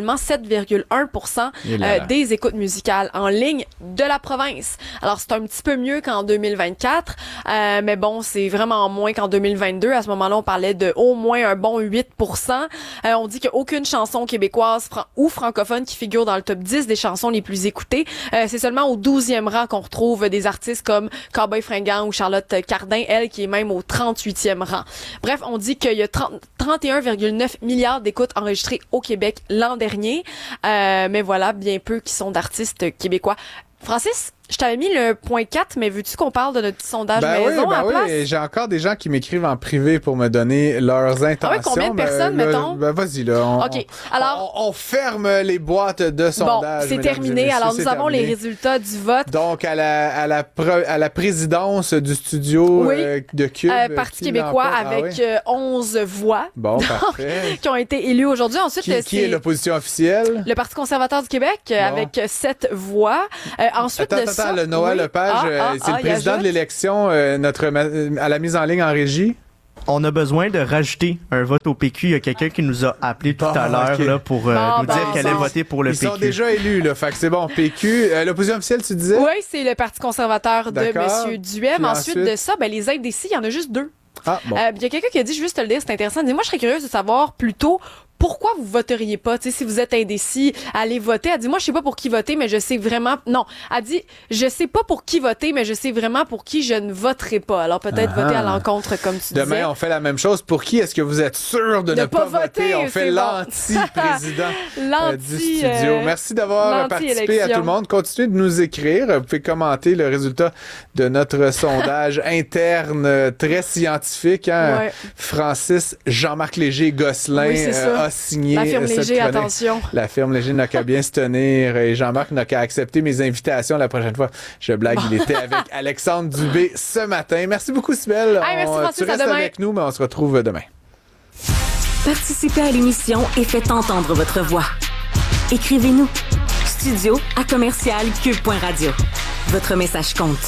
virgule un pour cent euh, des écoutes musicales en ligne de la province. Alors, c'est un petit peu mieux qu'en deux mille vingt-quatre, euh, mais bon, c'est vraiment moins qu'en deux mille vingt-deux. À ce moment-là, on parlait de au moins un bon huit pour cent. Euh, on dit qu'il n'y a aucune chanson québécoise fran- ou francophone qui figure dans le top dix des chansons les plus écoutées. Euh, c'est seulement au douzième rang qu'on retrouve des artistes comme Cowboy Fringant ou Charlotte Cardin, elle qui est même au trente-huitième rang. Bref, on dit qu'il y a trente, trente et un virgule neuf milliards d'écoutes enregistrées au Québec l'an dernier. Euh, mais voilà, bien peu qui sont d'artistes québécois. Francis, je t'avais mis le point quatre, mais veux-tu qu'on parle de notre petit sondage ben maison oui, ben à la oui. place? J'ai encore des gens qui m'écrivent en privé pour me donner leurs intentions. Ah ouais, combien de personnes, ben, mettons? Ben vas-y, là. On, OK. Alors, on, on ferme les boîtes de sondage. Bon, c'est terminé. Alors, nous avons terminé. Les résultats du vote. Donc, à la, à la, pre, à la présidence du studio oui. euh, de Cube. Euh, Parti québécois avec ah, oui. euh, onze voix. Bon, donc, parfait. Qui ont été élus aujourd'hui. Ensuite, qui, qui est l'opposition officielle? Le Parti conservateur du Québec bon. avec sept voix. Euh, ensuite attends, de attends, ça, le Noël oui. Lepage, ah, euh, ah, c'est ah, le président de l'élection euh, notre, à la mise en ligne en régie. On a besoin de rajouter un vote au P Q. Il y a quelqu'un qui nous a appelé tout ah, à l'heure okay. là, pour euh, bon, nous bon, dire qu'elle allait voter pour le ils P Q. Ils sont déjà élus, là. Fait que c'est bon, P Q. Euh, l'opposition officielle, tu disais? Oui, c'est le Parti conservateur de M. Duhem. Ensuite, ensuite de ça, ben, les aides d'ici, il y en a juste deux. Ah, bon. Euh, il y a quelqu'un qui a dit, juste te le dire, c'est intéressant. Dis-moi, je serais curieuse de savoir plutôt pourquoi vous voteriez pas. Tu sais, si vous êtes indécis, allez voter. Elle dit, moi, je sais pas pour qui voter, mais je sais vraiment... Non, elle dit, je sais pas pour qui voter, mais je sais vraiment pour qui je ne voterai pas. Alors, peut-être ah. voter à l'encontre, comme tu Demain, disais. Demain, on fait la même chose. Pour qui est-ce que vous êtes sûr de, de ne pas, pas voter? On fait l'anti-président l'anti, euh, du studio. Euh, Merci d'avoir participé à tout le monde. Continuez de nous écrire. Vous pouvez commenter le résultat de notre sondage interne euh, très scientifique. Hein? Ouais. Francis Jean-Marc Léger-Gosselin oui, euh, a signé la firme cette Léger, chronique. Attention. La firme Léger n'a qu'à bien se tenir et Jean-Marc n'a qu'à accepter mes invitations la prochaine fois. Je blague, bon. Il était avec Alexandre Dubé ce matin. Merci beaucoup, Sibelle. Hey, merci, on, Francis, tu restes avec nous, mais on se retrouve demain. Participez à l'émission et faites entendre votre voix. Écrivez-nous. Studio à commercial cube point radio. Votre message compte.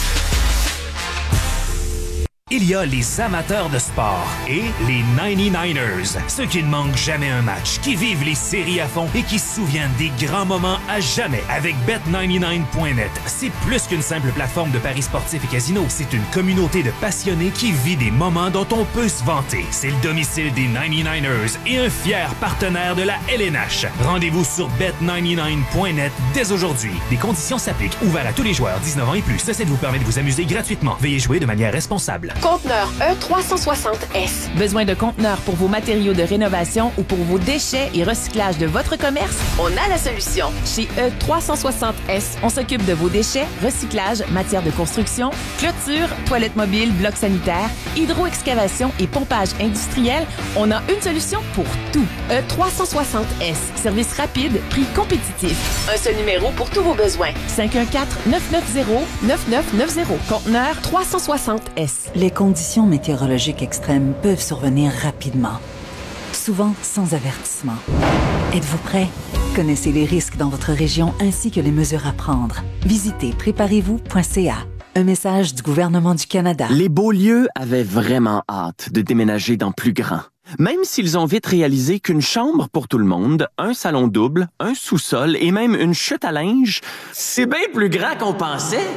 Il y a les amateurs de sport et les ninety-niners, ceux qui ne manquent jamais un match, qui vivent les séries à fond et qui se souviennent des grands moments à jamais avec bet ninety-nine point net. C'est plus qu'une simple plateforme de paris sportifs et casinos, c'est une communauté de passionnés qui vit des moments dont on peut se vanter. C'est le domicile des ninety-niners et un fier partenaire de la L N H. Rendez-vous sur bet ninety-nine point net dès aujourd'hui. Des conditions s'appliquent, ouvert à tous les joueurs dix-neuf ans et plus. Ceci vous permet de vous amuser gratuitement. Veuillez jouer de manière responsable. Conteneur E trois cent soixante S. Besoin de conteneurs pour vos matériaux de rénovation ou pour vos déchets et recyclage de votre commerce? On a la solution. Chez E trois cent soixante S, on s'occupe de vos déchets, recyclage, matière de construction, clôture, toilettes mobiles, blocs sanitaires, hydro-excavation et pompage industriel. On a une solution pour tout. E trois cent soixante S. Service rapide, prix compétitif. Un seul numéro pour tous vos besoins. cinq un quatre, neuf neuf zéro, neuf neuf neuf zéro. Conteneur trois cent soixante S. Les conditions météorologiques extrêmes peuvent survenir rapidement, souvent sans avertissement. Êtes-vous prêt? Connaissez les risques dans votre région ainsi que les mesures à prendre. Visitez préparez vous point c a. Un message du gouvernement du Canada. Les Beaulieu avaient vraiment hâte de déménager dans plus grand. Même s'ils ont vite réalisé qu'une chambre pour tout le monde, un salon double, un sous-sol et même une chute à linge, c'est bien plus grand qu'on pensait.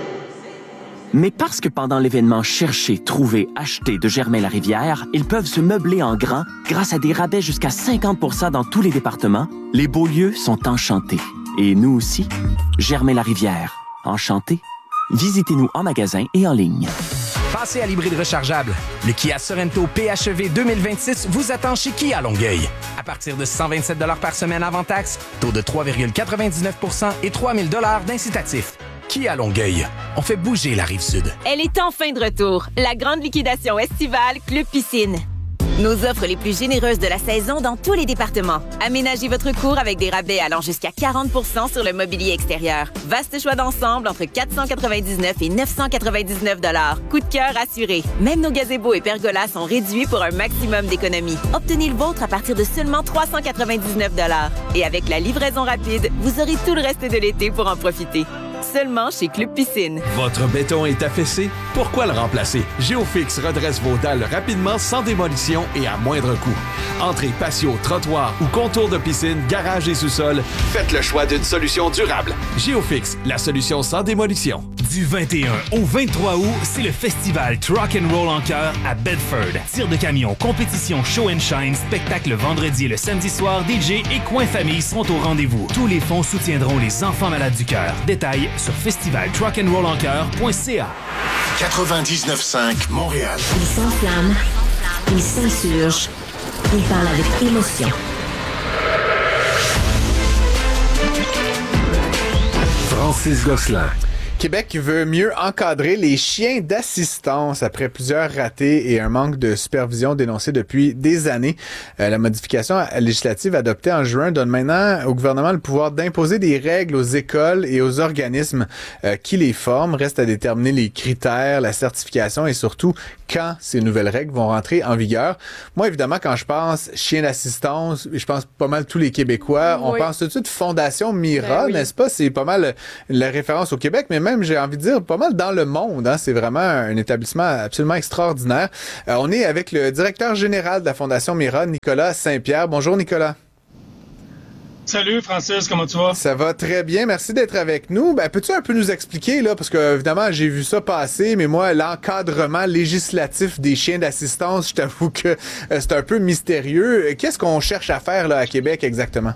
Mais parce que pendant l'événement Chercher, Trouver, Acheter de Germain-Larivière, ils peuvent se meubler en grand grâce à des rabais jusqu'à cinquante pour cent dans tous les départements, les Beaulieu sont enchantés. Et nous aussi, Germain-Larivière. Enchantés? Visitez-nous en magasin et en ligne. Passez à l'hybride rechargeable. Le Kia Sorento P H E V deux mille vingt-six vous attend chez Kia Longueuil. À partir de cent vingt-sept dollars par semaine avant taxe, taux de trois virgule quatre-vingt-dix-neuf pour cent et trois mille dollars d'incitatif. Kia Longueuil. On fait bouger la Rive-Sud. Elle est enfin de retour. La grande liquidation estivale Club Piscine. Nos offres les plus généreuses de la saison dans tous les départements. Aménagez votre cour avec des rabais allant jusqu'à quarante pour cent sur le mobilier extérieur. Vaste choix d'ensemble entre quatre cent quatre-vingt-dix-neuf et neuf cent quatre-vingt-dix-neuf dollars. Coup de cœur assuré. Même nos gazebos et pergolas sont réduits pour un maximum d'économie. Obtenez le vôtre à partir de seulement trois cent quatre-vingt-dix-neuf dollars. Et avec la livraison rapide, vous aurez tout le reste de l'été pour en profiter. Seulement chez Club Piscine. Votre béton est affaissé? Pourquoi le remplacer? Géofix redresse vos dalles rapidement, sans démolition et à moindre coût. Entrée, patio, trottoir ou contour de piscine, garage et sous-sol, faites le choix d'une solution durable. Géofix, la solution sans démolition. Du vingt et un au vingt-trois août, c'est le festival Truck and Roll en cœur à Bedford. Tir de camion, compétition, show and shine, spectacle le vendredi et le samedi soir, D J et coin famille sont au rendez-vous. Tous les fonds soutiendront les enfants malades du cœur. Détails sur festival truck and roll en cœur point c a. quatre-vingt-dix-neuf cinq Montréal. Il s'enflamme, il s'insurge, il parle avec émotion. Francis Gosselin. Québec veut mieux encadrer les chiens d'assistance après plusieurs ratés et un manque de supervision dénoncé depuis des années. Euh, la modification législative adoptée en juin donne maintenant au gouvernement le pouvoir d'imposer des règles aux écoles et aux organismes euh, qui les forment. Reste à déterminer les critères, la certification et surtout quand ces nouvelles règles vont rentrer en vigueur. Moi, évidemment, quand je pense chien d'assistance, je pense pas mal tous les Québécois, on oui. pense tout de suite Fondation Mira, ben oui. n'est-ce pas? C'est pas mal la référence au Québec, mais même, j'ai envie de dire, pas mal dans le monde. Hein? C'est vraiment un établissement absolument extraordinaire. Euh, on est avec le directeur général de la Fondation Mira, Nicolas Saint-Pierre. Bonjour, Nicolas. Salut Francis, comment tu vas? Ça va très bien, merci d'être avec nous. Ben, peux-tu un peu nous expliquer, là, parce que évidemment j'ai vu ça passer, mais moi, l'encadrement législatif des chiens d'assistance, je t'avoue que euh, c'est un peu mystérieux. Qu'est-ce qu'on cherche à faire là à Québec exactement?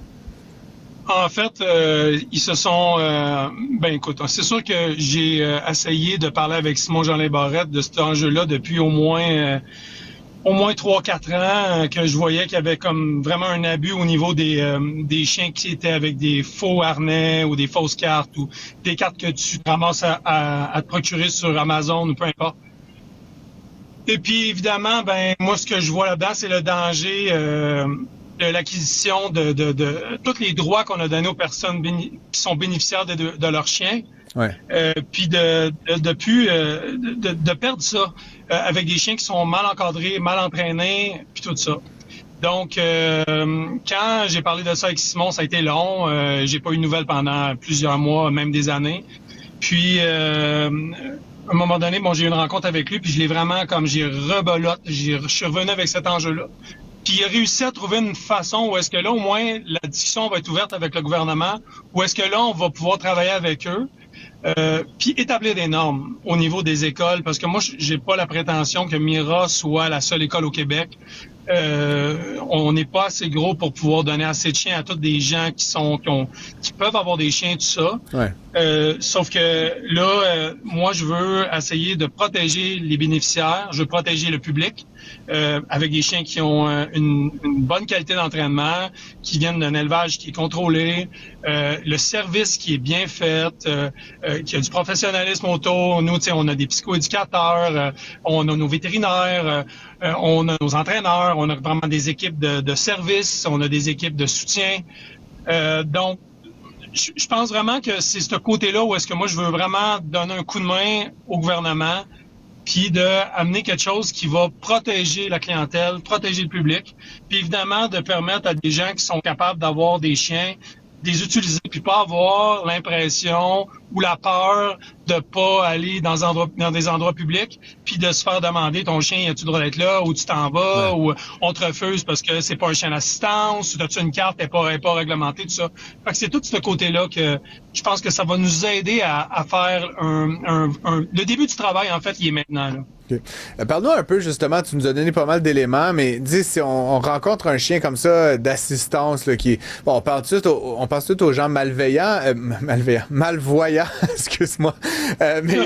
En fait, euh, ils se sont... Euh, ben écoute, c'est sûr que j'ai euh, essayé de parler avec Simon-Jean Barrette de cet enjeu-là depuis au moins... Euh, au moins trois quatre ans que je voyais qu'il y avait comme vraiment un abus au niveau des euh, des chiens qui étaient avec des faux harnais ou des fausses cartes ou des cartes que tu te ramasses à, à, à te procurer sur Amazon ou peu importe. Et puis évidemment, ben moi ce que je vois là-dedans, c'est le danger euh, de l'acquisition de, de, de tous les droits qu'on a donnés aux personnes béni- qui sont bénéficiaires de, de, de leurs chiens. Ouais. Euh, puis de de, de, plus, euh, de de perdre ça euh, avec des chiens qui sont mal encadrés, mal entraînés, puis tout ça. Donc, euh, quand j'ai parlé de ça avec Simon, ça a été long. Euh, j'ai pas eu de nouvelles pendant plusieurs mois, même des années. Puis, euh, à un moment donné, bon, j'ai eu une rencontre avec lui, puis je l'ai vraiment comme j'ai rebelote. J'ai, je suis revenu avec cet enjeu-là. Puis il a réussi à trouver une façon où est-ce que là, au moins, la discussion va être ouverte avec le gouvernement, où est-ce que là, on va pouvoir travailler avec eux. Euh, puis établir des normes au niveau des écoles, parce que moi, j'ai pas la prétention que Mira soit la seule école au Québec. Euh, on n'est pas assez gros pour pouvoir donner assez de chiens à tous des gens qui sont qui, ont, qui peuvent avoir des chiens, tout ça. Ouais. Euh, sauf que là, euh, moi, je veux essayer de protéger les bénéficiaires, je veux protéger le public euh, avec des chiens qui ont euh, une, une bonne qualité d'entraînement, qui viennent d'un élevage qui est contrôlé, euh, le service qui est bien fait, euh, euh, qui a du professionnalisme autour. Nous, tu sais, on a des psychoéducateurs, euh, on a nos vétérinaires, euh, euh, on a nos entraîneurs, on a vraiment des équipes de, de service, on a des équipes de soutien. Euh, donc, je pense vraiment que c'est ce côté-là où est-ce que moi, je veux vraiment donner un coup de main au gouvernement puis de amener quelque chose qui va protéger la clientèle, protéger le public, puis évidemment de permettre à des gens qui sont capables d'avoir des chiens, de les utiliser, puis pas avoir l'impression ou la peur de pas aller dans des endroits, dans des endroits publics, puis de se faire demander ton chien, as-tu le droit d'être là, ou tu t'en vas, ouais. ou on te refuse parce que c'est pas un chien d'assistance, ou as-tu une carte, elle n'est pas, elle est pas réglementée, tout ça. Fait que c'est tout ce côté-là que je pense que ça va nous aider à, à faire un, un, un... Le début du travail, en fait, il est maintenant, là. Okay. Euh, parle-nous un peu, justement, tu nous as donné pas mal d'éléments, mais dis, si on, on rencontre un chien comme ça d'assistance, là, qui est... Bon, on parle tout de suite, au, on pense tout aux gens malveillants, euh, malveillants, malvoyants, excuse-moi, euh, mais...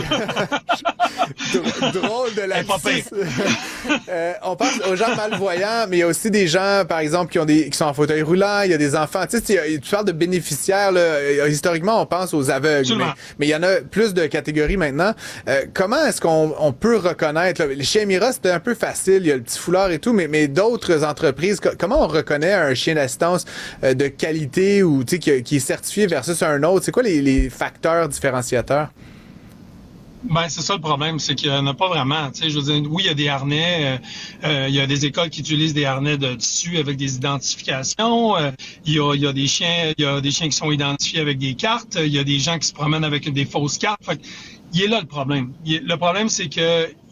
drôle de la euh, on pense aux gens malvoyants, mais il y a aussi des gens, par exemple, qui ont des qui sont en fauteuil roulant, il y a des enfants, tu sais, tu parles de bénéficiaires, là, historiquement, on pense aux aveugles, mais, mais il y en a plus de catégories maintenant. Euh, comment est-ce qu'on on peut reconnaître Là, les chiens Mira, c'était un peu facile, il y a le petit foulard et tout, mais, mais d'autres entreprises, co- comment on reconnaît un chien d'assistance euh, de qualité ou qui, qui est certifié versus un autre? C'est quoi les, les facteurs différenciateurs? Ben c'est ça le problème, c'est qu'il n'y en a pas vraiment. Tu sais, je veux dire, oui, il y a des harnais, euh, euh, il y a des écoles qui utilisent des harnais de tissu avec des identifications. Euh, il y a, il y a des chiens, il y a des chiens qui sont identifiés avec des cartes. Il y a des gens qui se promènent avec des fausses cartes. Fait que, il est là le problème. Il est, le problème, c'est que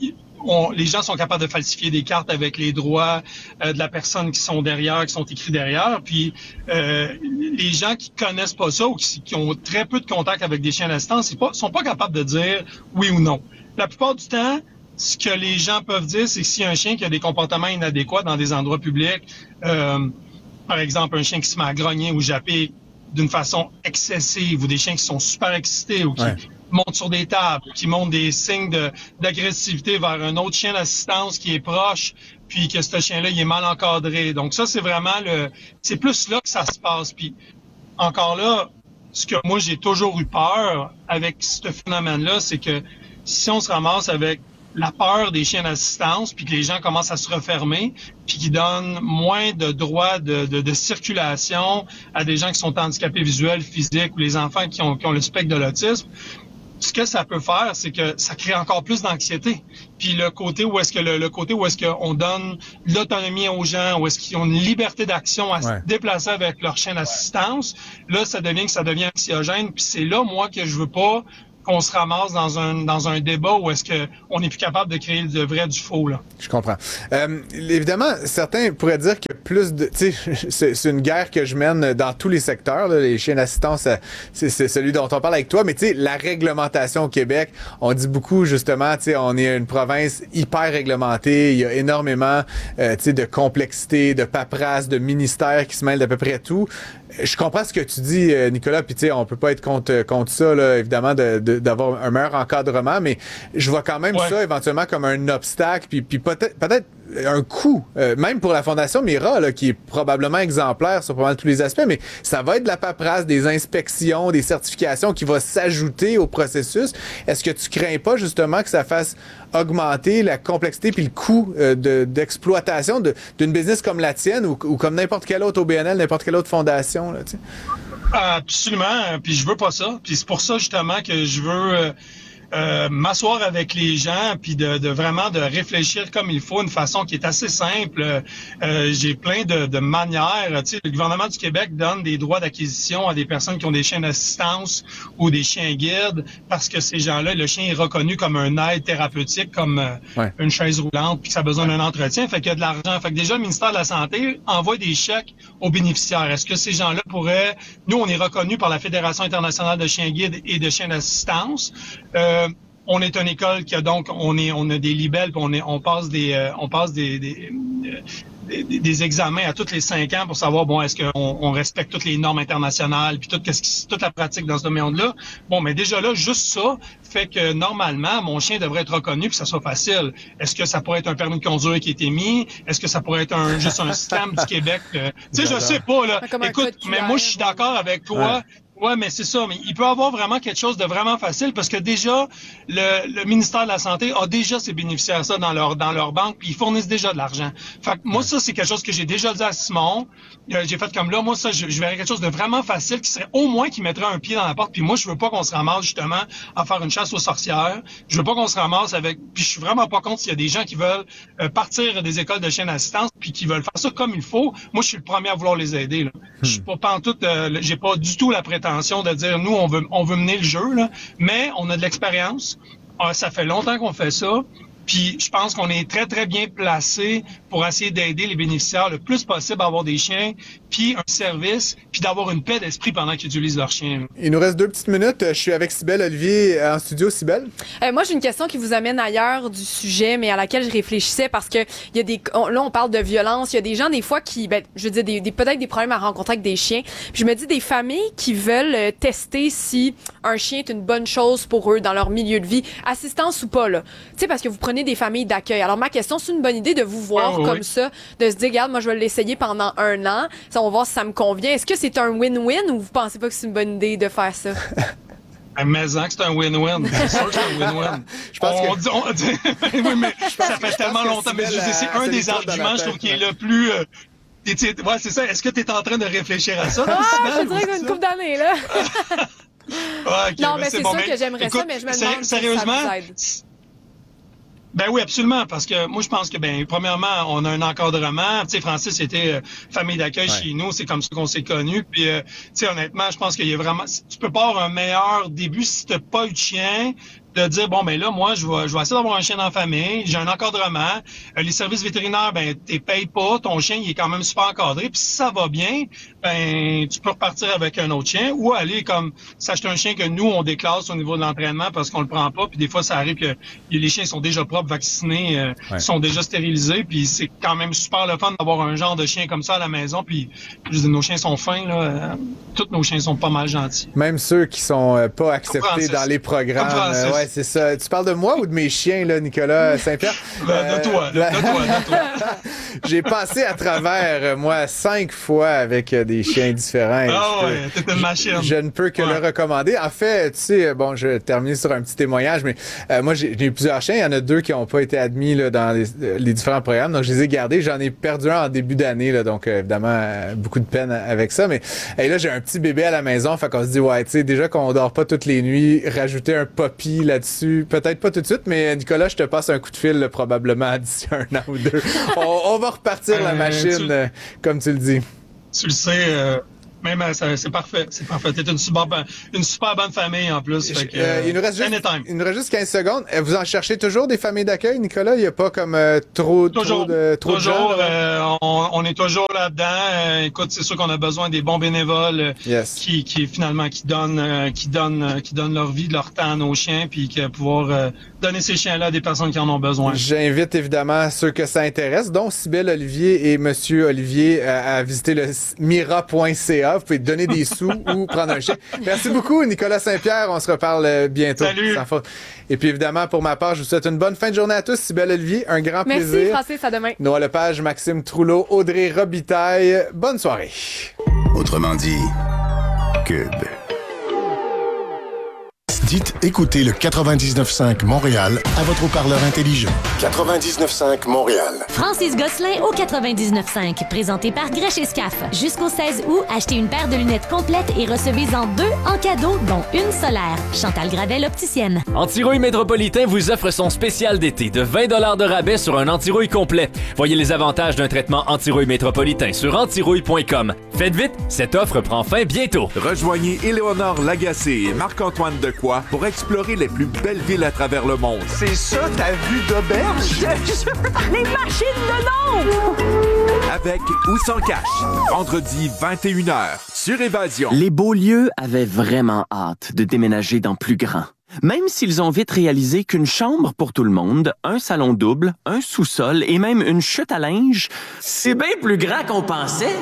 on, les gens sont capables de falsifier des cartes avec les droits euh, de la personne qui sont derrière, qui sont écrits derrière. Puis euh, les gens qui connaissent pas ça ou qui, qui ont très peu de contact avec des chiens d'assistance, ils pas, sont pas capables de dire oui ou non. La plupart du temps, ce que les gens peuvent dire, c'est que s'il y a un chien qui a des comportements inadéquats dans des endroits publics, euh, par exemple un chien qui se met à grogner ou japper d'une façon excessive, ou des chiens qui sont super excités ou qui ouais. montent sur des tables, qui montrent des signes de, d'agressivité vers un autre chien d'assistance qui est proche, puis que ce chien-là, il est mal encadré. Donc ça, c'est vraiment le... C'est plus là que ça se passe. Puis encore là, ce que moi, j'ai toujours eu peur avec ce phénomène-là, c'est que si on se ramasse avec la peur des chiens d'assistance, puis que les gens commencent à se refermer, puis qui donnent moins de droits de, de, de circulation à des gens qui sont handicapés visuels, physiques, ou les enfants qui ont, qui ont le spectre de l'autisme, ce que ça peut faire, c'est que ça crée encore plus d'anxiété. Puis le côté où est-ce que le, le côté où est-ce qu'on donne l'autonomie aux gens, où est-ce qu'ils ont une liberté d'action à ouais. se déplacer avec leur chien d'assistance, là, ça devient que ça devient anxiogène. Puis c'est là, moi, que je veux pas qu'on se ramasse dans un dans un débat où est-ce que on n'est plus capable de créer le vrai du faux, là. Je comprends. Euh, évidemment, certains pourraient dire que plus de... Tu sais, c'est, c'est une guerre que je mène dans tous les secteurs, là. Les chiens d'assistance, c'est, c'est celui dont on parle avec toi, mais tu sais, la réglementation au Québec, on dit beaucoup, justement, tu sais, on est une province hyper réglementée, il y a énormément, euh, tu sais, de complexité, de paperasse, de ministères qui se mêlent d'à peu près tout. Je comprends ce que tu dis, Nicolas, puis tu sais, on peut pas être contre contre ça, là, évidemment, de, de, d'avoir un meilleur encadrement, mais je vois quand même ouais. ça éventuellement comme un obstacle, puis, puis peut-être peut-être un coût, euh, même pour la Fondation Mira, là, qui est probablement exemplaire sur pas mal tous les aspects, mais ça va être de la paperasse, des inspections, des certifications qui va s'ajouter au processus. Est-ce que tu crains pas justement que ça fasse augmenter la complexité puis le coût euh, de, d'exploitation de, d'une business comme la tienne ou, ou comme n'importe quelle autre O B N L, n'importe quelle autre fondation, là, tu sais? Absolument, puis je veux pas ça. Puis c'est pour ça justement que je veux euh, euh, m'asseoir avec les gens, puis de, de vraiment de réfléchir comme il faut, une façon qui est assez simple. Euh, j'ai plein de, de manières. Tu sais, le gouvernement du Québec donne des droits d'acquisition à des personnes qui ont des chiens d'assistance ou des chiens guides, parce que ces gens-là, le chien est reconnu comme un aide thérapeutique, comme euh, ouais. une chaise roulante, puis que ça a besoin d'un entretien. Fait qu'il y a de l'argent. Fait que déjà, le ministère de la Santé envoie des chèques aux bénéficiaires. Est-ce que ces gens-là pourraient... Nous, on est reconnu par la Fédération internationale de chiens guides et de chiens d'assistance. Euh, On est une école qui a donc on est on a des libelles, puis on est on passe des euh, on passe des des, des des examens à tous les cinq ans pour savoir bon est-ce qu'on on respecte toutes les normes internationales puis tout qu'est-ce qui toute la pratique dans ce domaine-là. Bon, mais déjà là juste ça fait que normalement mon chien devrait être reconnu puis que ça soit facile. Est-ce que ça pourrait être un permis de conduire qui est émis? Est-ce que ça pourrait être un juste un stamp du Québec? Euh, tu sais, je sais pas là. Écoute, mais moi je suis d'accord avec toi. Ouais. Ouais, mais c'est ça. Mais il peut avoir vraiment quelque chose de vraiment facile parce que déjà, le, le ministère de la Santé a déjà ses bénéficiaires ça dans leur dans leur banque, puis ils fournissent déjà de l'argent. Fait que moi, ça, c'est quelque chose que j'ai déjà dit à Simon. Euh, j'ai fait comme là, moi, ça, je, je verrais quelque chose de vraiment facile qui serait au moins qui mettrait un pied dans la porte. Puis moi, je veux pas qu'on se ramasse justement à faire une chasse aux sorcières. Je veux pas qu'on se ramasse avec... Puis je suis vraiment pas contre s'il y a des gens qui veulent euh, partir des écoles de chiens d'assistance puis qui veulent faire ça comme il faut. Moi, je suis le premier à vouloir les aider, là. Hmm. Je suis pas pantoute... Euh, j'ai pas du tout la prétention de dire nous on veut on veut mener le jeu là, mais on a de l'expérience. Euh, ça fait longtemps qu'on fait ça. Puis je pense qu'on est très, très bien placé pour essayer d'aider les bénéficiaires le plus possible à avoir des chiens, puis un service, puis d'avoir une paix d'esprit pendant qu'ils utilisent leurs chiens. Il nous reste deux petites minutes. Je suis avec Cybèle Olivier en studio. Cybèle? Euh, moi, j'ai une question qui vous amène ailleurs du sujet, mais à laquelle je réfléchissais parce que il y a des, on, là, on parle de violence. Il y a des gens, des fois, qui, ben, je veux dire, des, des, peut-être des problèmes à rencontrer avec des chiens. Puis je me dis, des familles qui veulent tester si un chien est une bonne chose pour eux dans leur milieu de vie, assistance ou pas, là. Tu sais, parce que vous prenez des familles d'accueil. Alors, ma question, c'est une bonne idée de vous voir oh, comme oui. ça, de se dire, regarde, moi, je vais l'essayer pendant un an. Ça, on va voir si ça me convient. Est-ce que c'est un win-win ou vous pensez pas que c'est une bonne idée de faire ça? Mais que c'est un win-win. C'est sûr que c'est un win-win. Je pense on, que... dit, on dit, oui, mais ça fait tellement longtemps. Mais je c'est un des arguments, je trouve, qui est le plus... Euh, ouais, c'est ça. Est-ce que tu es en train de réfléchir à ça? Ah, je dirais qu'une couple d'années, là. ah, okay, non, mais c'est bon, sûr mais, que j'aimerais écoute, ça, mais je me demande sérieusement, si ça vous aide. Ben oui, absolument, parce que moi, je pense que, ben, premièrement, on a un encadrement. Tu sais, Francis était euh, famille d'accueil ouais. chez nous, c'est comme ça qu'on s'est connus. Puis, euh, tu sais, honnêtement, je pense qu'il y a vraiment... Tu peux pas avoir un meilleur début si t'as pas eu de chien, de dire, bon, ben là, moi, je vais, je vais essayer d'avoir un chien dans la famille, j'ai un encadrement, euh, les services vétérinaires, ben, t'es payes pas, ton chien, il est quand même super encadré, puis si ça va bien, ben, tu peux repartir avec un autre chien, ou aller comme s'acheter un chien que nous, on déclasse au niveau de l'entraînement parce qu'on le prend pas, puis des fois, ça arrive que les chiens sont déjà propres, vaccinés, euh, ouais. sont déjà stérilisés, puis c'est quand même super le fun d'avoir un genre de chien comme ça à la maison, puis je dis, nos chiens sont fins, là, euh, tous nos chiens sont pas mal gentils. Même ceux qui sont euh, pas acceptés dans les programmes. Euh, ouais, c'est ça. Tu parles de moi ou de mes chiens, là, Nicolas Saint-Pierre? euh, de toi, de, la... de toi, de toi. J'ai passé à travers, moi, cinq fois avec euh, des chiens différents. Ah ouais, peux... t'es une machine. Je, je ne peux que ouais. le recommander. En fait, tu sais, bon, je vais terminer sur un petit témoignage, mais euh, moi, j'ai, j'ai eu plusieurs chiens. Il y en a deux qui n'ont pas été admis là, dans les, les différents programmes, donc je les ai gardés. J'en ai perdu un en début d'année, là, donc euh, évidemment, euh, beaucoup de peine avec ça. Mais hey, là, j'ai un petit bébé à la maison, fait qu'on se dit, ouais, tu sais, déjà qu'on dort pas toutes les nuits, rajouter un puppy là-dessus, peut-être pas tout de suite, mais Nicolas, je te passe un coup de fil là, probablement d'ici un an ou deux. on, on va repartir euh, la machine, tu, euh, comme tu le dis. Tu le sais, euh, même ça, c'est parfait, c'est parfait. T'es une super, une super bonne famille en plus. Fait que, euh, il, nous reste juste, il nous reste juste quinze secondes. Vous en cherchez toujours des familles d'accueil, Nicolas? Il n'y a pas comme euh, trop, toujours, trop de trop toujours, de gens? Euh, on, on est toujours là-dedans. Euh, écoute, c'est sûr qu'on a besoin des bons bénévoles yes. qui, qui finalement qui donnent, euh, qui donnent, euh, qui donnent leur vie, leur temps à nos chiens, puis qui pouvoir euh, donner ces chiens-là à des personnes qui en ont besoin. J'invite évidemment ceux que ça intéresse, dont Cybèle Olivier et Monsieur Olivier, à, à visiter le mira point c a. Vous pouvez donner des sous ou prendre un chien. Merci beaucoup, Nicolas Saint-Pierre. On se reparle bientôt. Salut. Sans faute. Et puis évidemment, pour ma part, je vous souhaite une bonne fin de journée à tous. Cybèle Olivier, un grand Merci, plaisir. Merci, Francis. À demain. Noah Lepage, Maxime Trouleau, Audrey Robitaille. Bonne soirée. Autrement dit, Cube. Dites écoutez le quatre-vingt-dix-neuf cinq Montréal à votre haut-parleur intelligent. quatre-vingt-dix-neuf cinq Montréal. Francis Gosselin au quatre-vingt-dix-neuf cinq, présenté par Grèche Escaf. Jusqu'au seize août, achetez une paire de lunettes complètes et recevez-en deux en cadeau, dont une solaire. Chantal Gravel, opticienne. Antirouille Métropolitain vous offre son spécial d'été de vingt dollars de rabais sur un antirouille complet. Voyez les avantages d'un traitement antirouille métropolitain sur antirouille point com. Faites vite, cette offre prend fin bientôt. Rejoignez Éléonore Lagacé et Marc-Antoine Decoy pour explorer les plus belles villes à travers le monde. C'est ça ta vue d'auberge? Les machines de l'ombre! Avec ou sans cash. Vendredi vingt et une heures sur Évasion. Les Beaulieu avaient vraiment hâte de déménager dans plus grand. Même s'ils ont vite réalisé qu'une chambre pour tout le monde, un salon double, un sous-sol et même une chute à linge, c'est bien plus grand qu'on pensait.